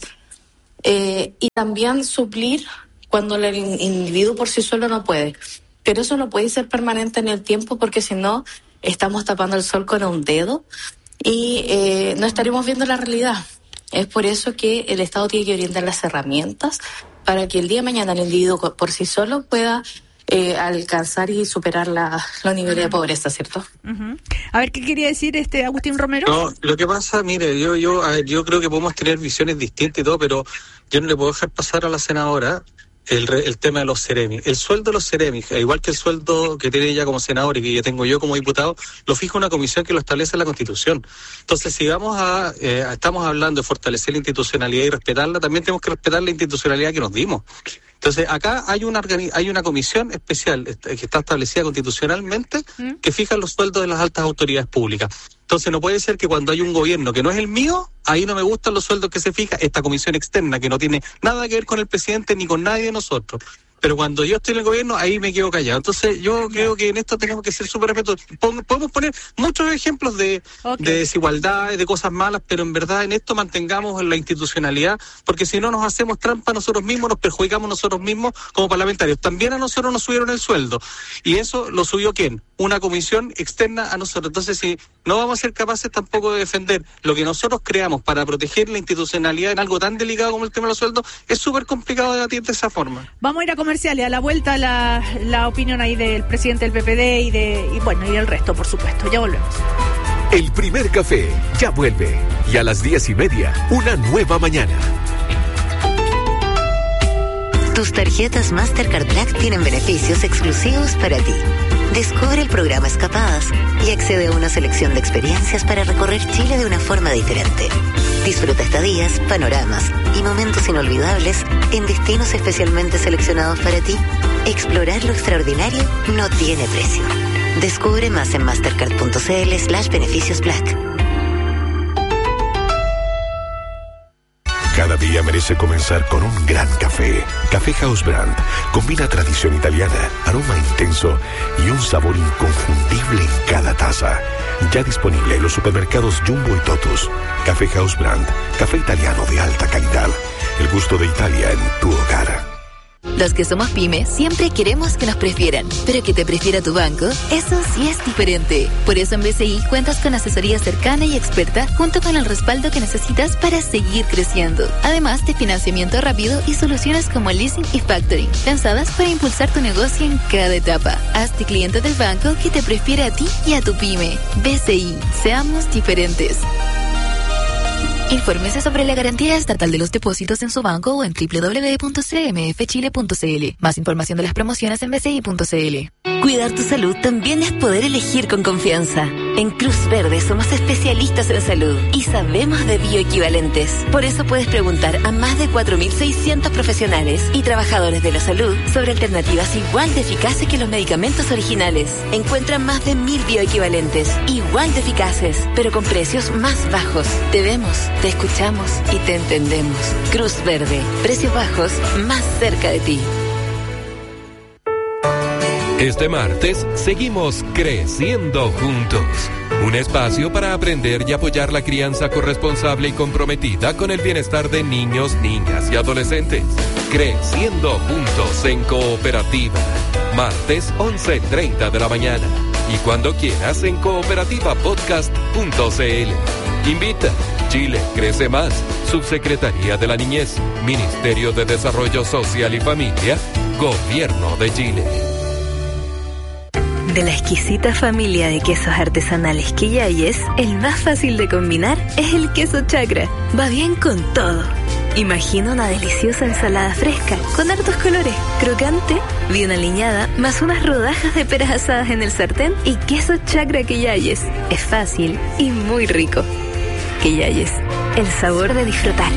Speaker 1: y también suplir cuando el individuo por sí solo no puede. Pero eso no puede ser permanente en el tiempo, porque si no estamos tapando el sol con un dedo y no estaremos viendo la realidad. Es por eso que el Estado tiene que orientar las herramientas para que el día de mañana el individuo por sí solo pueda alcanzar y superar los niveles de pobreza, ¿cierto?
Speaker 2: A ver, ¿qué quería decir Agustín Romero?
Speaker 15: No, lo que pasa, mire, yo creo que podemos tener visiones distintas y todo, pero yo no le puedo dejar pasar a la senadora el tema de los Ceremi. El sueldo de los Ceremi, igual que el sueldo que tiene ella como senadora y que ya tengo yo como diputado, lo fija una comisión que lo establece en la Constitución. Entonces, si estamos hablando de fortalecer la institucionalidad y respetarla, también tenemos que respetar la institucionalidad que nos dimos. Entonces, acá hay una comisión especial que está establecida constitucionalmente que fija los sueldos de las altas autoridades públicas. Entonces, no puede ser que cuando hay un gobierno que no es el mío, ahí no me gustan los sueldos que se fija esta comisión externa, que no tiene nada que ver con el presidente ni con nadie de nosotros. Pero cuando yo estoy en el gobierno, ahí me quedo callado. Entonces, yo creo que en esto tenemos que ser súper respetuosos. Podemos poner muchos ejemplos de desigualdades, de cosas malas, pero en verdad en esto mantengamos la institucionalidad, porque si no nos hacemos trampa nosotros mismos, nos perjudicamos nosotros mismos como parlamentarios. También a nosotros nos subieron el sueldo. ¿Y eso lo subió quién? Una comisión externa a nosotros. Entonces, si no vamos a ser capaces tampoco de defender lo que nosotros creamos para proteger la institucionalidad en algo tan delicado como el tema de los sueldos, es súper complicado debatir de esa forma.
Speaker 2: Vamos a ir a comerciales. A la vuelta la opinión ahí del presidente del PPD y del resto, por supuesto. Ya volvemos.
Speaker 14: El primer café ya vuelve. Y a las 10:30, una nueva mañana.
Speaker 4: Tus tarjetas Mastercard Black tienen beneficios exclusivos para ti. Descubre el programa Escapadas y accede a una selección de experiencias para recorrer Chile de una forma diferente. Disfruta estadías, panoramas y momentos inolvidables en destinos especialmente seleccionados para ti. Explorar lo extraordinario no tiene precio. Descubre más en mastercard.cl/beneficios Black.
Speaker 11: Cada día merece comenzar con un gran café. Café House Brand combina tradición italiana, aroma intenso y un sabor inconfundible en cada taza. Ya disponible en los supermercados Jumbo y Totus. Café House Brand, café italiano de alta calidad. El gusto de Italia en tu hogar.
Speaker 5: Los que somos pymes siempre queremos que nos prefieran, pero que te prefiera tu banco, eso sí es diferente. Por eso en BCI cuentas con asesoría cercana y experta junto con el respaldo que necesitas para seguir creciendo. Además de financiamiento rápido y soluciones como leasing y factoring, pensadas para impulsar tu negocio en cada etapa. Hazte cliente del banco que te prefiere a ti y a tu pyme. BCI, seamos diferentes. Infórmese sobre la garantía estatal de los depósitos en su banco o en www.cmfchile.cl. Más información de las promociones en bci.cl. Cuidar tu salud también es poder elegir con confianza. En Cruz Verde somos especialistas en salud y sabemos de bioequivalentes. Por eso puedes preguntar a más de 4.600 profesionales y trabajadores de la salud sobre alternativas igual de eficaces que los medicamentos originales. Encuentran más de 1.000 bioequivalentes, igual de eficaces, pero con precios más bajos. Te vemos, te escuchamos y te entendemos. Cruz Verde, precios bajos más cerca de ti.
Speaker 14: Este martes seguimos creciendo juntos. Un espacio para aprender y apoyar la crianza corresponsable y comprometida con el bienestar de niños, niñas y adolescentes. Creciendo juntos en Cooperativa. Martes 11:30 de la mañana. Y cuando quieras en cooperativapodcast.cl. Invita. Chile crece más. Subsecretaría de la Niñez. Ministerio de Desarrollo Social y Familia. Gobierno de Chile.
Speaker 7: De la exquisita familia de quesos artesanales Quillayes, el más fácil de combinar es el queso chacra. Va bien con todo. Imagina una deliciosa ensalada fresca, con hartos colores, crocante, bien aliñada, más unas rodajas de peras asadas en el sartén y queso chacra Quillayes. Es fácil y muy rico. Quillayes, el sabor de disfrutar.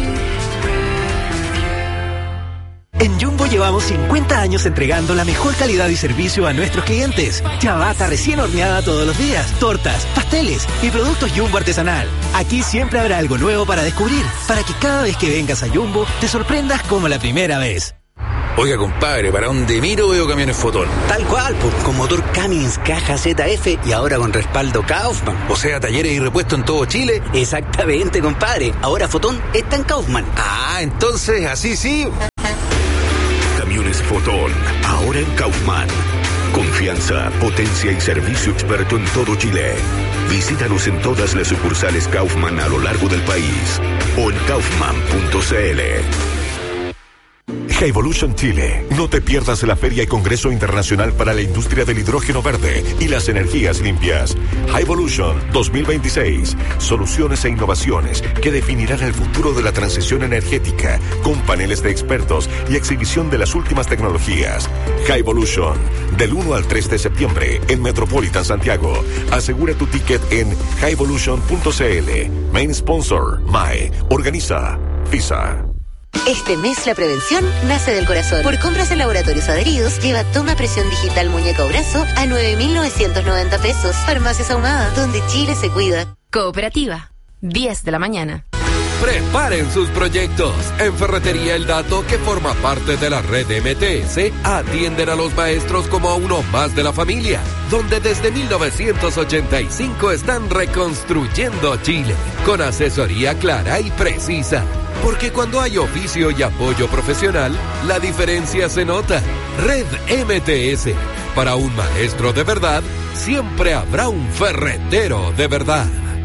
Speaker 8: En Jumbo llevamos 50 años entregando la mejor calidad y servicio a nuestros clientes. Ciabatta recién horneada todos los días, tortas, pasteles y productos Jumbo artesanal. Aquí siempre habrá algo nuevo para descubrir, para que cada vez que vengas a Jumbo te sorprendas como la primera vez.
Speaker 9: Oiga, compadre, para donde miro veo camiones Fotón.
Speaker 10: Tal cual, pues, con motor Cummins caja ZF y ahora con respaldo Kaufman.
Speaker 9: O sea, talleres y repuestos en todo Chile.
Speaker 10: Exactamente, compadre. Ahora Fotón está en Kaufman.
Speaker 9: Ah, entonces, así sí.
Speaker 11: Camiones Fotón, ahora en Kaufman. Confianza, potencia y servicio experto en todo Chile. Visítanos en todas las sucursales Kaufman a lo largo del país o en kaufman.cl.
Speaker 14: Hyvolution Chile. No te pierdas la Feria y Congreso Internacional para la Industria del Hidrógeno Verde y las Energías Limpias. Hyvolution 2026. Soluciones e innovaciones que definirán el futuro de la transición energética con paneles de expertos y exhibición de las últimas tecnologías. Hyvolution. Del 1 al 3 de septiembre en Metropolitan Santiago. Asegura tu ticket en hyvolution.cl. Main sponsor, MAE. Organiza FISA.
Speaker 4: Este mes la prevención nace del corazón. Por compras en Laboratorios Adheridos, lleva toma presión digital muñeca o brazo a 9.990 pesos. Farmacias Ahumada, donde Chile se cuida.
Speaker 5: Cooperativa, 10 de la mañana.
Speaker 14: Preparen sus proyectos. En Ferretería El Dato, que forma parte de la red MTS, atienden a los maestros como a uno más de la familia, donde desde 1985 están reconstruyendo Chile, con asesoría clara y precisa. Porque cuando hay oficio y apoyo profesional, la diferencia se nota. Red MTS. Para un maestro de verdad, siempre habrá un ferretero de verdad.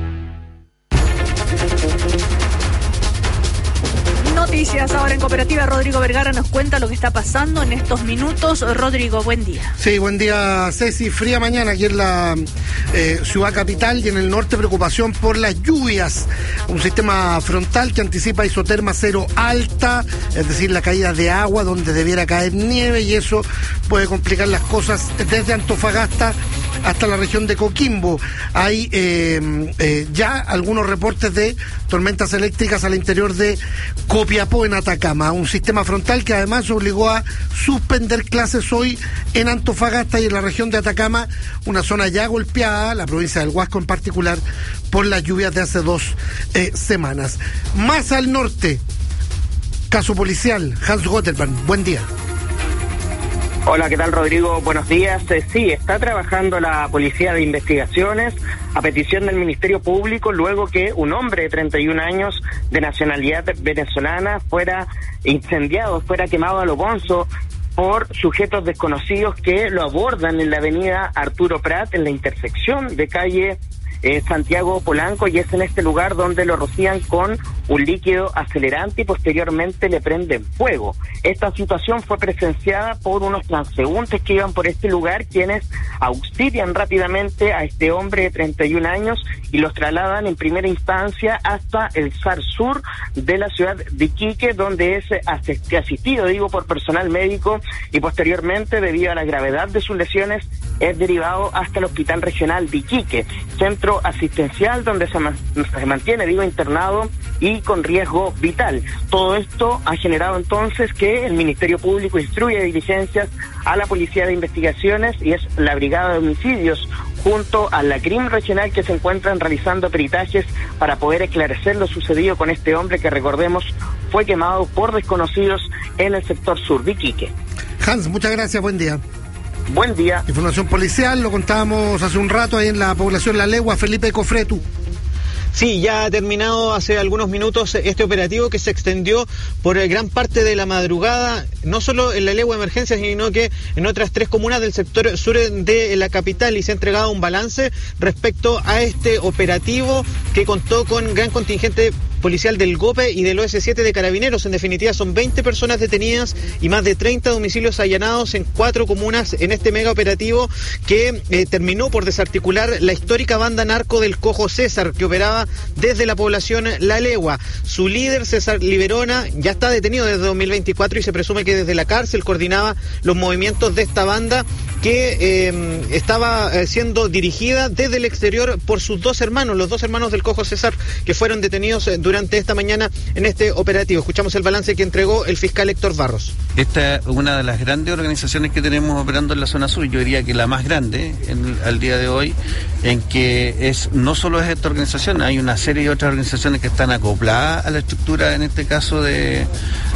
Speaker 2: Noticias ahora en Cooperativa. Rodrigo Vergara nos cuenta lo que está pasando en estos minutos. Rodrigo, buen día.
Speaker 18: Sí, buen día, Ceci. Fría mañana aquí en la ciudad capital y en el norte, preocupación por las lluvias. Un sistema frontal que anticipa isoterma cero alta, es decir, la caída de agua donde debiera caer nieve, y eso puede complicar las cosas desde Antofagasta hasta la región de Coquimbo. Hay ya algunos reportes de tormentas eléctricas al interior de Copiapó, en Atacama. Un sistema frontal que además obligó a suspender clases hoy en Antofagasta y en la región de Atacama, una zona ya golpeada, la provincia del Huasco en particular, por las lluvias de hace 2 semanas. Más al norte, caso policial, Hans Gotterman, buen día.
Speaker 19: Hola, ¿qué tal, Rodrigo? Buenos días. Sí, está trabajando la Policía de Investigaciones a petición del Ministerio Público luego que un hombre de 31 años de nacionalidad venezolana fuera incendiado, fuera quemado a lo bonzo por sujetos desconocidos que lo abordan en la avenida Arturo Prat, en la intersección de calle Santiago Polanco, y es en este lugar donde lo rocían con un líquido acelerante y posteriormente le prenden fuego. Esta situación fue presenciada por unos transeúntes que iban por este lugar, quienes auxilian rápidamente a este hombre de 31 años y los trasladan en primera instancia hasta el SAR Sur de la ciudad de Iquique, donde es asistido, por personal médico, y posteriormente, debido a la gravedad de sus lesiones, es derivado hasta el Hospital Regional de Iquique, centro asistencial donde se mantiene, internado y con riesgo vital. Todo esto ha generado entonces que el Ministerio Público instruye diligencias a la Policía de Investigaciones y es la Brigada de Homicidios junto a la CRIM regional que se encuentran realizando peritajes para poder esclarecer lo sucedido con este hombre que, recordemos, fue quemado por desconocidos en el sector sur de Iquique.
Speaker 18: Hans, muchas gracias, buen día.
Speaker 19: Buen día.
Speaker 18: Información policial, lo contábamos hace un rato ahí en la población La Legua. Felipe Cofretu.
Speaker 20: Sí, ya ha terminado hace algunos minutos este operativo que se extendió por gran parte de la madrugada, no solo en La Legua Emergencia, sino que en otras 3 comunas del sector sur de la capital, y se ha entregado un balance respecto a este operativo que contó con gran contingente policial del GOPE y del OS7 de Carabineros. En definitiva, son 20 personas detenidas y más de 30 domicilios allanados en 4 comunas en este mega operativo que terminó por desarticular la histórica banda narco del Cojo César, que operaba desde la población La Legua. Su líder, César Liberona, ya está detenido desde 2024 y se presume que desde la cárcel coordinaba los movimientos de esta banda que estaba siendo dirigida desde el exterior por sus 2 hermanos, los 2 hermanos del Cojo César, que fueron detenidos durante esta mañana en este operativo. Escuchamos el balance que entregó el fiscal Héctor Barros.
Speaker 21: Esta es una de las grandes organizaciones que tenemos operando en la zona sur, yo diría que la más grande al día de hoy, en que no solo es esta organización, hay una serie de otras organizaciones que están acopladas a la estructura, en este caso del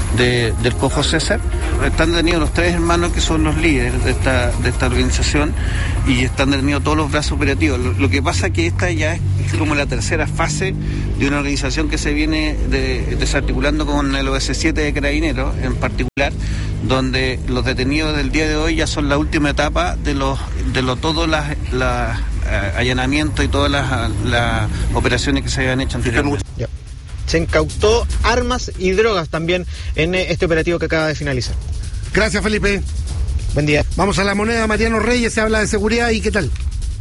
Speaker 21: Cojo César. Están detenidos los 3 hermanos que son los líderes de esta organización y están detenidos todos los brazos operativos. Lo que pasa es que esta ya es como la tercera fase de una organización que se viene desarticulando con el OS7 de Carabineros en particular, donde los detenidos del día de hoy ya son la última etapa de todos los allanamientos y todas las operaciones que se habían hecho anteriormente.
Speaker 20: Se incautó armas y drogas también en este operativo que acaba de finalizar.
Speaker 18: Gracias, Felipe.
Speaker 20: Buen día.
Speaker 18: Vamos a La Moneda. Mariano Reyes, se habla de seguridad y ¿qué tal?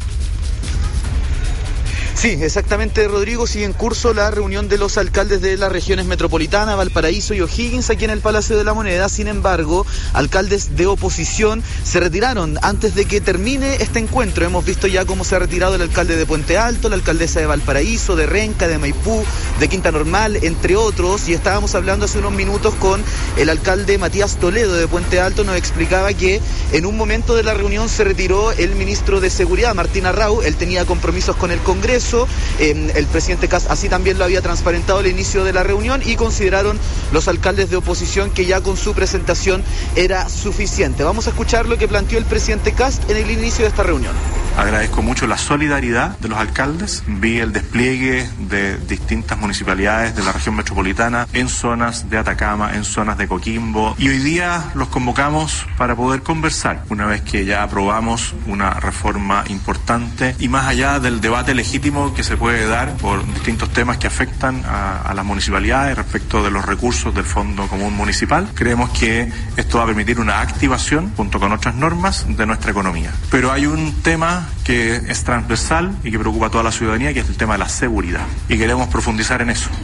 Speaker 22: Sí, exactamente, Rodrigo. Sigue en curso la reunión de los alcaldes de las regiones metropolitana, Valparaíso y O'Higgins aquí en el Palacio de la Moneda. Sin embargo, alcaldes de oposición se retiraron antes de que termine este encuentro. Hemos visto ya cómo se ha retirado el alcalde de Puente Alto, la alcaldesa de Valparaíso, de Renca, de Maipú, de Quinta Normal, entre otros. Y estábamos hablando hace unos minutos con el alcalde Matías Toledo de Puente Alto. Nos explicaba que en un momento de la reunión se retiró el ministro de Seguridad, Martín Arrau. Él tenía compromisos con el Congreso. El presidente Kast así también lo había transparentado al inicio de la reunión y consideraron los alcaldes de oposición que ya con su presentación era suficiente. Vamos a escuchar lo que planteó el presidente Kast en el inicio de esta reunión.
Speaker 23: Agradezco mucho la solidaridad de los alcaldes. Vi el despliegue de distintas municipalidades de la región metropolitana en zonas de Atacama, en zonas de Coquimbo. Y hoy día los convocamos para poder conversar, una vez que ya aprobamos una reforma importante y más allá del debate legítimo que se puede dar por distintos temas que afectan a las municipalidades respecto de los recursos del Fondo Común Municipal. Creemos que esto va a permitir una activación junto con otras normas de nuestra economía. Pero hay un tema que es transversal y que preocupa a toda la ciudadanía, que es el tema de la seguridad. Y queremos profundizar en eso.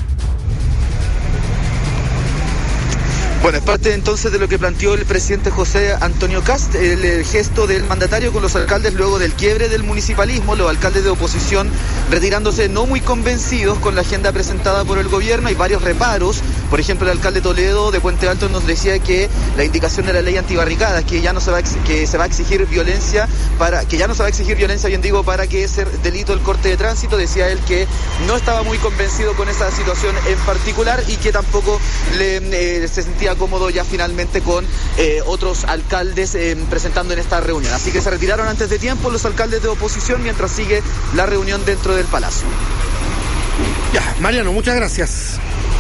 Speaker 22: Bueno, es parte entonces de lo que planteó el presidente José Antonio Kast, el gesto del mandatario con los alcaldes luego del quiebre del municipalismo, los alcaldes de oposición retirándose no muy convencidos con la agenda presentada por el gobierno. Hay varios reparos, por ejemplo el alcalde Toledo de Puente Alto nos decía que la indicación de la ley antibarricadas, que ya no se va a exigir violencia para que sea delito el corte de tránsito. Decía él que no estaba muy convencido con esa situación en particular y que tampoco se sentía cómodo ya finalmente con otros alcaldes presentando en esta reunión. Así que se retiraron antes de tiempo los alcaldes de oposición mientras sigue la reunión dentro del Palacio.
Speaker 18: Ya, Mariano, muchas gracias.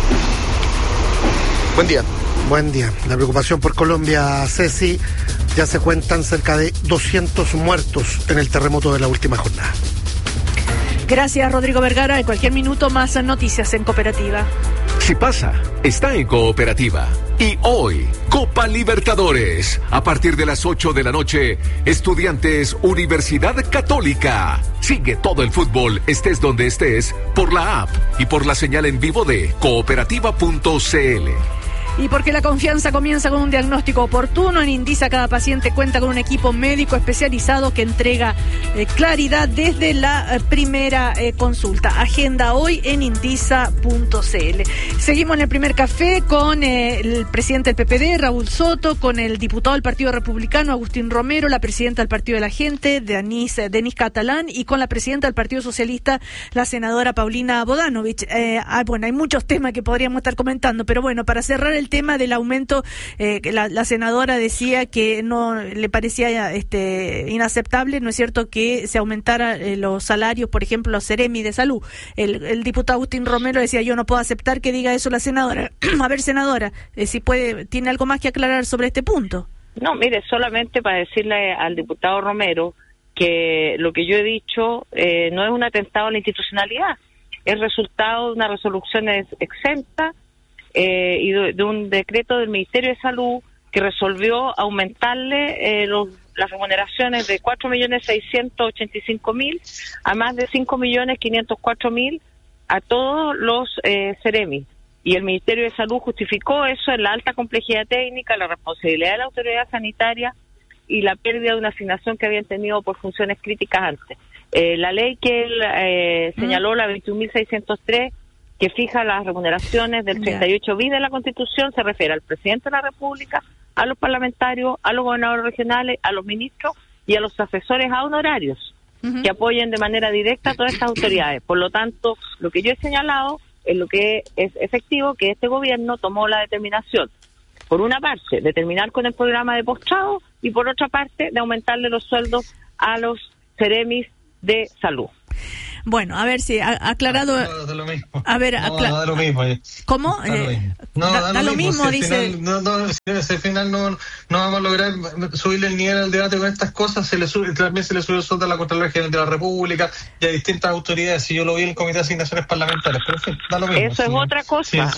Speaker 22: Buen día.
Speaker 18: Buen día. La preocupación por Colombia, Ceci, ya se cuentan cerca de 200 muertos en el terremoto de la última jornada.
Speaker 2: Gracias, Rodrigo Vergara. En cualquier minuto más noticias en Cooperativa.
Speaker 14: Si pasa, está en Cooperativa. Y hoy, Copa Libertadores. A partir de las 8 de la noche, Estudiantes Universidad Católica. Sigue todo el fútbol, estés donde estés, por la app y por la señal en vivo de cooperativa.cl.
Speaker 2: Y porque la confianza comienza con un diagnóstico oportuno, en Indisa cada paciente cuenta con un equipo médico especializado que entrega claridad desde la primera consulta. Agenda hoy en indisa.cl. Seguimos en el primer café con el presidente del PPD, Raúl Soto, con el diputado del Partido Republicano, Agustín Romero, la presidenta del Partido de la Gente, Denise Catalán, y con la presidenta del Partido Socialista, la senadora Paulina Bodanovich. Bueno, hay muchos temas que podríamos estar comentando, pero bueno, para cerrar el tema del aumento, la senadora decía que no le parecía inaceptable, ¿no es cierto?, que se aumentara los salarios, por ejemplo, los Seremi de salud. El diputado Agustín Romero decía, yo no puedo aceptar que diga eso la senadora. A ver, senadora, si tiene algo más que aclarar sobre este punto.
Speaker 16: No, mire, solamente para decirle al diputado Romero que lo que yo he dicho no es un atentado a la institucionalidad, es resultado de una resolución exenta y de un decreto del Ministerio de Salud que resolvió aumentarle las remuneraciones de 4.685.000 a más de 5.504.000 a todos los Seremi. Y el Ministerio de Salud justificó eso en la alta complejidad técnica, la responsabilidad de la autoridad sanitaria y la pérdida de una asignación que habían tenido por funciones críticas antes. La ley que él señaló, la 21.603, que fija las remuneraciones del 38 bis de la Constitución, se refiere al presidente de la República, a los parlamentarios, a los gobernadores regionales, a los ministros y a los asesores a honorarios que apoyen de manera directa a todas estas autoridades. Por lo tanto, lo que yo he señalado es lo que es efectivo, que este gobierno tomó la determinación, por una parte, de terminar con el programa de postrado y por otra parte, de aumentarle los sueldos a los Seremis de salud.
Speaker 2: Bueno, a ver si aclarado.
Speaker 21: No, da lo mismo.
Speaker 2: A ver,
Speaker 21: da lo mismo.
Speaker 2: ¿Cómo?
Speaker 21: Da
Speaker 2: lo mismo,
Speaker 21: si
Speaker 2: dice.
Speaker 21: Al final no vamos a lograr subirle el nivel al debate con estas cosas. También se le sube el sueldo a la Contraloría General de la República y a distintas autoridades. Si yo lo vi en el Comité de Asignaciones Parlamentarias, pero en fin, da lo mismo.
Speaker 16: Eso es otra cosa.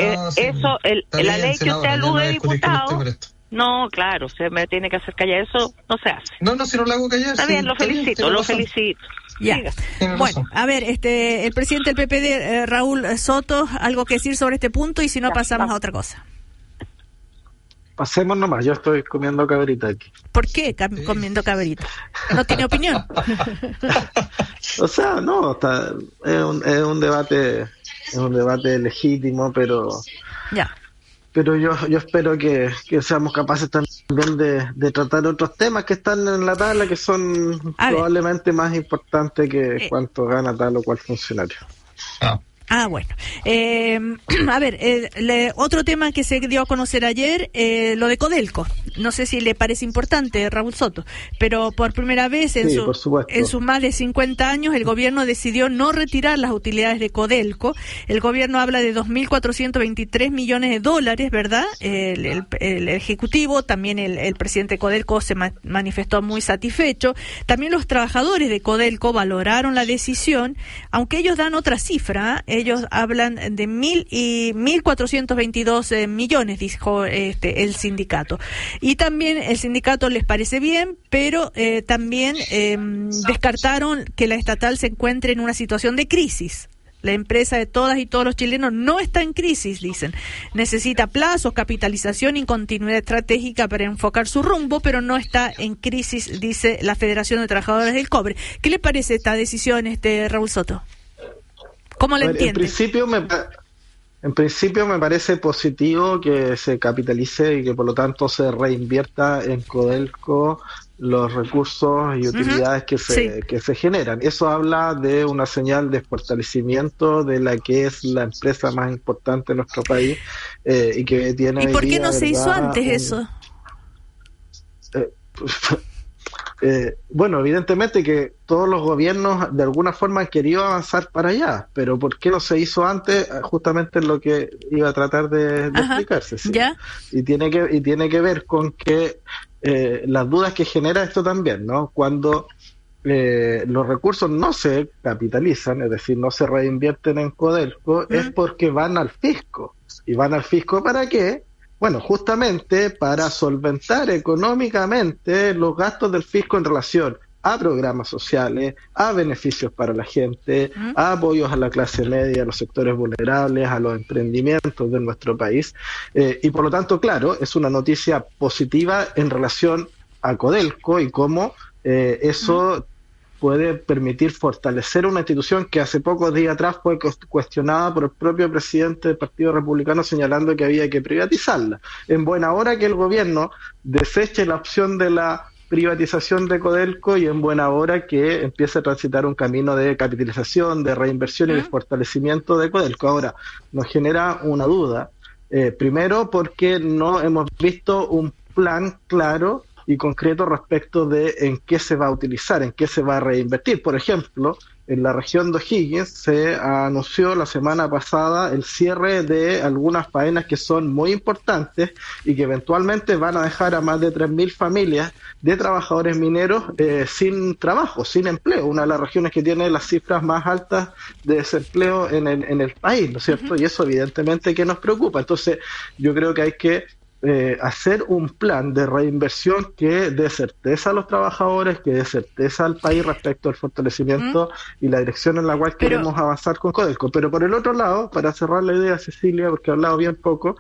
Speaker 16: La ley que usted alude, diputado. No, claro, se me tiene que hacer callar. Eso no se hace.
Speaker 21: No, si no lo hago callar.
Speaker 16: Está bien, lo felicito.
Speaker 2: Ya. Bueno, a ver, el presidente del PPD, Raúl Soto, algo que decir sobre este punto y si no pasamos a otra cosa.
Speaker 17: Pasemos nomás, yo estoy comiendo cabrita aquí.
Speaker 2: ¿Por qué comiendo cabrita? ¿No tiene opinión?
Speaker 17: O sea, no, es un debate legítimo, pero
Speaker 2: ya.
Speaker 17: Pero yo espero que seamos capaces también de tratar otros temas que están en la tabla, que son probablemente más importantes que cuánto gana tal o cual funcionario.
Speaker 2: Bueno. A ver, otro tema que se dio a conocer ayer, lo de Codelco. No sé si le parece importante, Raúl Soto, pero por primera vez en sus más de 50 años el gobierno decidió no retirar las utilidades de Codelco. El gobierno habla de 2.423 millones de dólares, ¿verdad? El Ejecutivo, también el presidente de Codelco se manifestó muy satisfecho. También los trabajadores de Codelco valoraron la decisión, aunque ellos dan otra cifra. Ellos hablan de 1.422 millones, dijo el sindicato. Y también el sindicato les parece bien, pero también descartaron que la estatal se encuentre en una situación de crisis. La empresa de todas y todos los chilenos no está en crisis, dicen. Necesita plazos, capitalización y continuidad estratégica para enfocar su rumbo, pero no está en crisis, dice la Federación de Trabajadores del Cobre. ¿Qué le parece esta decisión, Raúl Soto? ¿Cómo le entiende?
Speaker 17: En principio me parece positivo que se capitalice y que por lo tanto se reinvierta en Codelco los recursos y utilidades que se generan. Eso habla de una señal de fortalecimiento de la que es la empresa más importante de nuestro país y que tiene...
Speaker 2: ¿Y por qué no se hizo antes eso?
Speaker 17: Bueno, evidentemente que todos los gobiernos de alguna forma han querido avanzar para allá, pero ¿por qué no se hizo antes? Justamente es lo que iba a tratar de explicarse. ¿Sí?
Speaker 2: ¿Ya?
Speaker 17: Y tiene que ver con que las dudas que genera esto también, ¿no? Cuando los recursos no se capitalizan, es decir, no se reinvierten en Codelco, es porque van al fisco. ¿Y van al fisco para qué? Bueno, justamente para solventar económicamente los gastos del fisco en relación a programas sociales, a beneficios para la gente, a apoyos a la clase media, a los sectores vulnerables, a los emprendimientos de nuestro país. Y por lo tanto, claro, es una noticia positiva en relación a Codelco y cómo eso puede permitir fortalecer una institución que hace pocos días atrás fue cuestionada por el propio presidente del Partido Republicano señalando que había que privatizarla. En buena hora que el gobierno deseche la opción de la privatización de Codelco y en buena hora que empiece a transitar un camino de capitalización, de reinversión y de fortalecimiento de Codelco. Ahora, nos genera una duda, primero porque no hemos visto un plan claro y concreto respecto de en qué se va a utilizar, en qué se va a reinvertir. Por ejemplo, en la región de O'Higgins se anunció la semana pasada el cierre de algunas faenas que son muy importantes y que eventualmente van a dejar a más de 3.000 familias de trabajadores mineros sin trabajo, sin empleo, una de las regiones que tiene las cifras más altas de desempleo en el país, ¿no es cierto? Y eso evidentemente que nos preocupa. Entonces, yo creo que hay que hacer un plan de reinversión que dé certeza a los trabajadores, que dé certeza al país respecto al fortalecimiento y la dirección en la cual queremos avanzar con Codelco. Pero por el otro lado, para cerrar la idea, Cecilia, porque he hablado bien poco,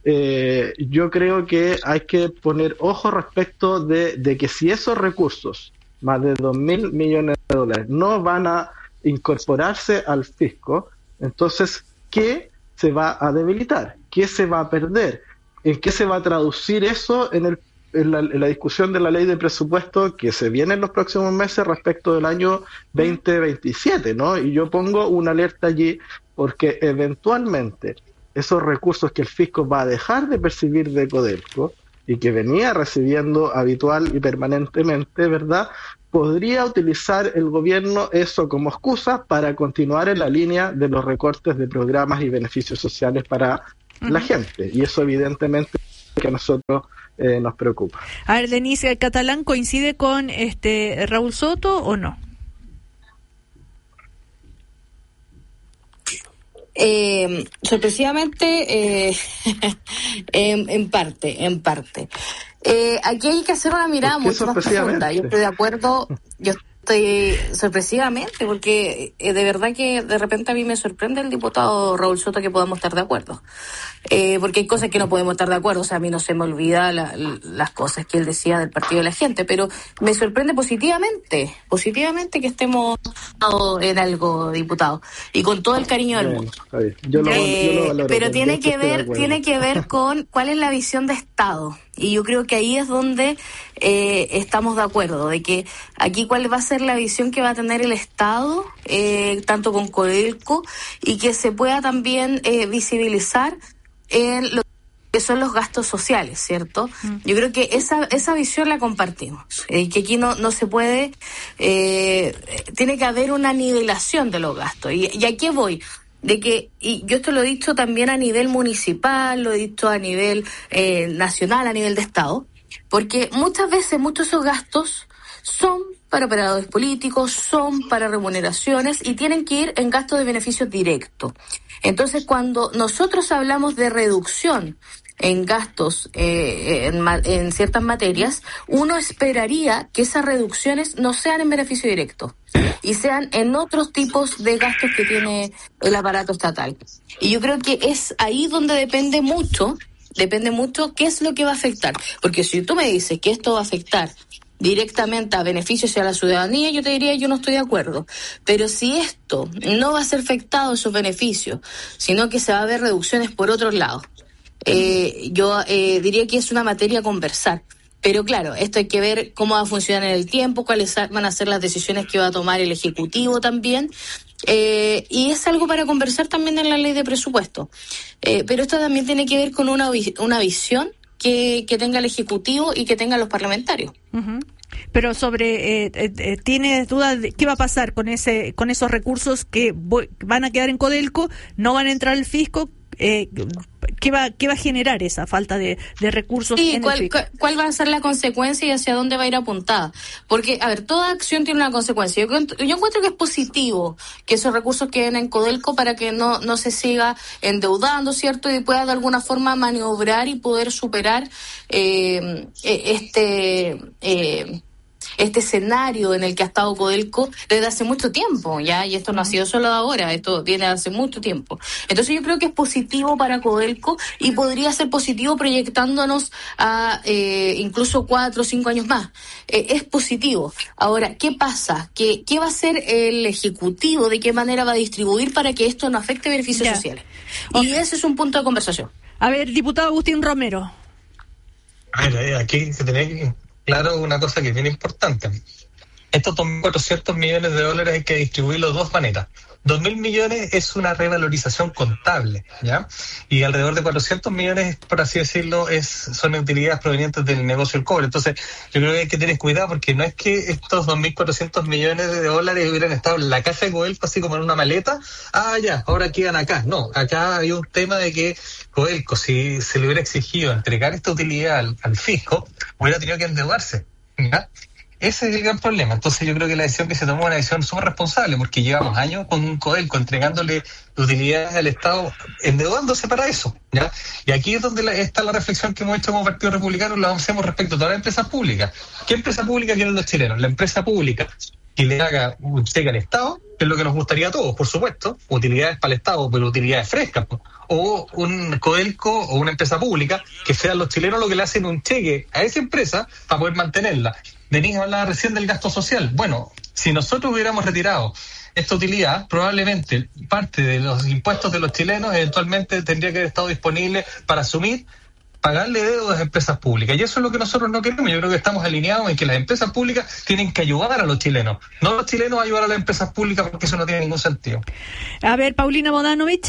Speaker 17: yo creo que hay que poner ojo respecto de que si esos recursos, más de 2.000 millones de dólares, no van a incorporarse al fisco, entonces, ¿qué se va a debilitar? ¿Qué se va a perder? ¿En qué se va a traducir eso en la discusión de la ley de presupuesto que se viene en los próximos meses respecto del año 2027, ¿no? Y yo pongo una alerta allí porque eventualmente esos recursos que el fisco va a dejar de percibir de Codelco y que venía recibiendo habitual y permanentemente, ¿verdad?, podría utilizar el gobierno eso como excusa para continuar en la línea de los recortes de programas y beneficios sociales para la gente, y eso evidentemente que a nosotros nos preocupa.
Speaker 2: A ver, Denise, ¿Catalán coincide con Raúl Soto o no?
Speaker 1: Sorpresivamente, en parte. Aquí hay que hacer una mirada mucho más profunda. Yo estoy de acuerdo, estoy sorpresivamente, porque de verdad que de repente a mí me sorprende el diputado Raúl Soto que podamos estar de acuerdo. Porque hay cosas que no podemos estar de acuerdo, o sea, a mí no se me olvida las cosas que él decía del Partido de la Gente, pero me sorprende positivamente que estemos en algo, diputado, y con todo el cariño del mundo. Yo lo valoro, pero tiene que ver con cuál es la visión de Estado, y yo creo que ahí es donde estamos de acuerdo, de que aquí cuál va a ser la visión que va a tener el Estado, tanto con Codelco, y que se pueda también visibilizar en lo que son los gastos sociales, ¿cierto? Yo creo que esa visión la compartimos, que aquí no se puede, tiene que haber una nivelación de los gastos. ¿Y a qué voy? De que, y yo esto lo he dicho también a nivel municipal, lo he dicho a nivel nacional, a nivel de Estado, porque muchas veces muchos de esos gastos son para operadores políticos, son para remuneraciones y tienen que ir en gastos de beneficios directos. Entonces, cuando nosotros hablamos de reducción en gastos en ciertas materias, uno esperaría que esas reducciones no sean en beneficio directo y sean en otros tipos de gastos que tiene el aparato estatal. Y yo creo que es ahí donde depende mucho qué es lo que va a afectar. Porque si tú me dices que esto va a afectar directamente a beneficios y a la ciudadanía, yo te diría, yo no estoy de acuerdo. Pero si esto no va a ser afectado esos beneficios, sino que se va a ver reducciones por otros lados, yo diría que es una materia a conversar. Pero claro, esto hay que ver cómo va a funcionar en el tiempo, cuáles van a ser las decisiones que va a tomar el Ejecutivo también. Y es algo para conversar también en la ley de presupuesto. Pero esto también tiene que ver con una visión que tenga el Ejecutivo y que tengan los parlamentarios.
Speaker 2: Uh-huh. Pero ¿tienes dudas de qué va a pasar con esos recursos que van a quedar en Codelco, no van a entrar al fisco? ¿Qué va a generar esa falta de recursos?
Speaker 1: Sí, ¿cuál va a ser la consecuencia y hacia dónde va a ir apuntada? Porque, a ver, toda acción tiene una consecuencia. Yo encuentro que es positivo que esos recursos queden en Codelco para que no se siga endeudando, ¿cierto? Y pueda de alguna forma maniobrar y poder superar este escenario en el que ha estado Codelco desde hace mucho tiempo, ¿ya? Y esto no ha sido solo de ahora, esto viene hace mucho tiempo. Entonces yo creo que es positivo para Codelco y podría ser positivo proyectándonos a incluso 4 o 5 años más. Es positivo. Ahora, ¿qué pasa? ¿Qué va a hacer el Ejecutivo? ¿De qué manera va a distribuir para que esto no afecte beneficios sociales? Y ese es un punto de conversación.
Speaker 2: A ver, diputado Agustín Romero.
Speaker 15: A ver, aquí se tiene claro una cosa que es bien importante. Estos 2.400 millones de dólares hay que distribuirlo de dos maneras. 2.000 millones es una revalorización contable, ¿ya? Y alrededor de 400 millones, por así decirlo, son utilidades provenientes del negocio del cobre. Entonces, yo creo que hay que tener cuidado porque no es que estos 2.400 millones de dólares hubieran estado en la caja de Codelco así como en una maleta. Ya, ahora quedan acá. No, acá hay un tema de que Codelco, si se le hubiera exigido entregar esta utilidad al fisco, hubiera tenido que endeudarse, ¿ya? Ese es el gran problema. Entonces yo creo que la decisión que se tomó es una decisión súper responsable, porque llevamos años con Codelco entregándole utilidades al Estado, endeudándose para eso, ¿ya? Y aquí es donde está la reflexión que hemos hecho como Partido Republicano, la hacemos respecto a todas las empresas públicas. ¿Qué empresa pública quieren los chilenos? La empresa pública que le haga un cheque al Estado, que es lo que nos gustaría a todos, por supuesto, utilidades para el Estado, pero utilidades frescas, o un Codelco o una empresa pública, que sean los chilenos los que le hacen un cheque a esa empresa para poder mantenerla. Denise hablaba recién del gasto social. Bueno, si nosotros hubiéramos retirado esta utilidad, probablemente parte de los impuestos de los chilenos eventualmente tendría que haber estado disponible para asumir, pagarle deudas a empresas públicas. Y eso es lo que nosotros no queremos. Yo creo que estamos alineados en que las empresas públicas tienen que ayudar a los chilenos, no los chilenos ayudar a las empresas públicas, porque eso no tiene ningún sentido.
Speaker 2: A ver, Paulina Bodanovich.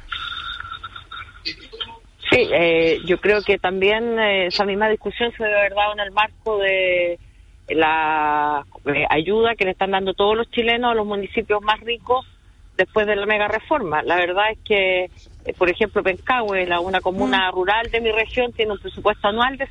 Speaker 16: Sí, yo creo que también esa misma discusión se debe haber dado en el marco de la ayuda que le están dando todos los chilenos a los municipios más ricos después de la mega reforma. La verdad es que, por ejemplo, Pencahue, una comuna rural de mi región, tiene un presupuesto anual de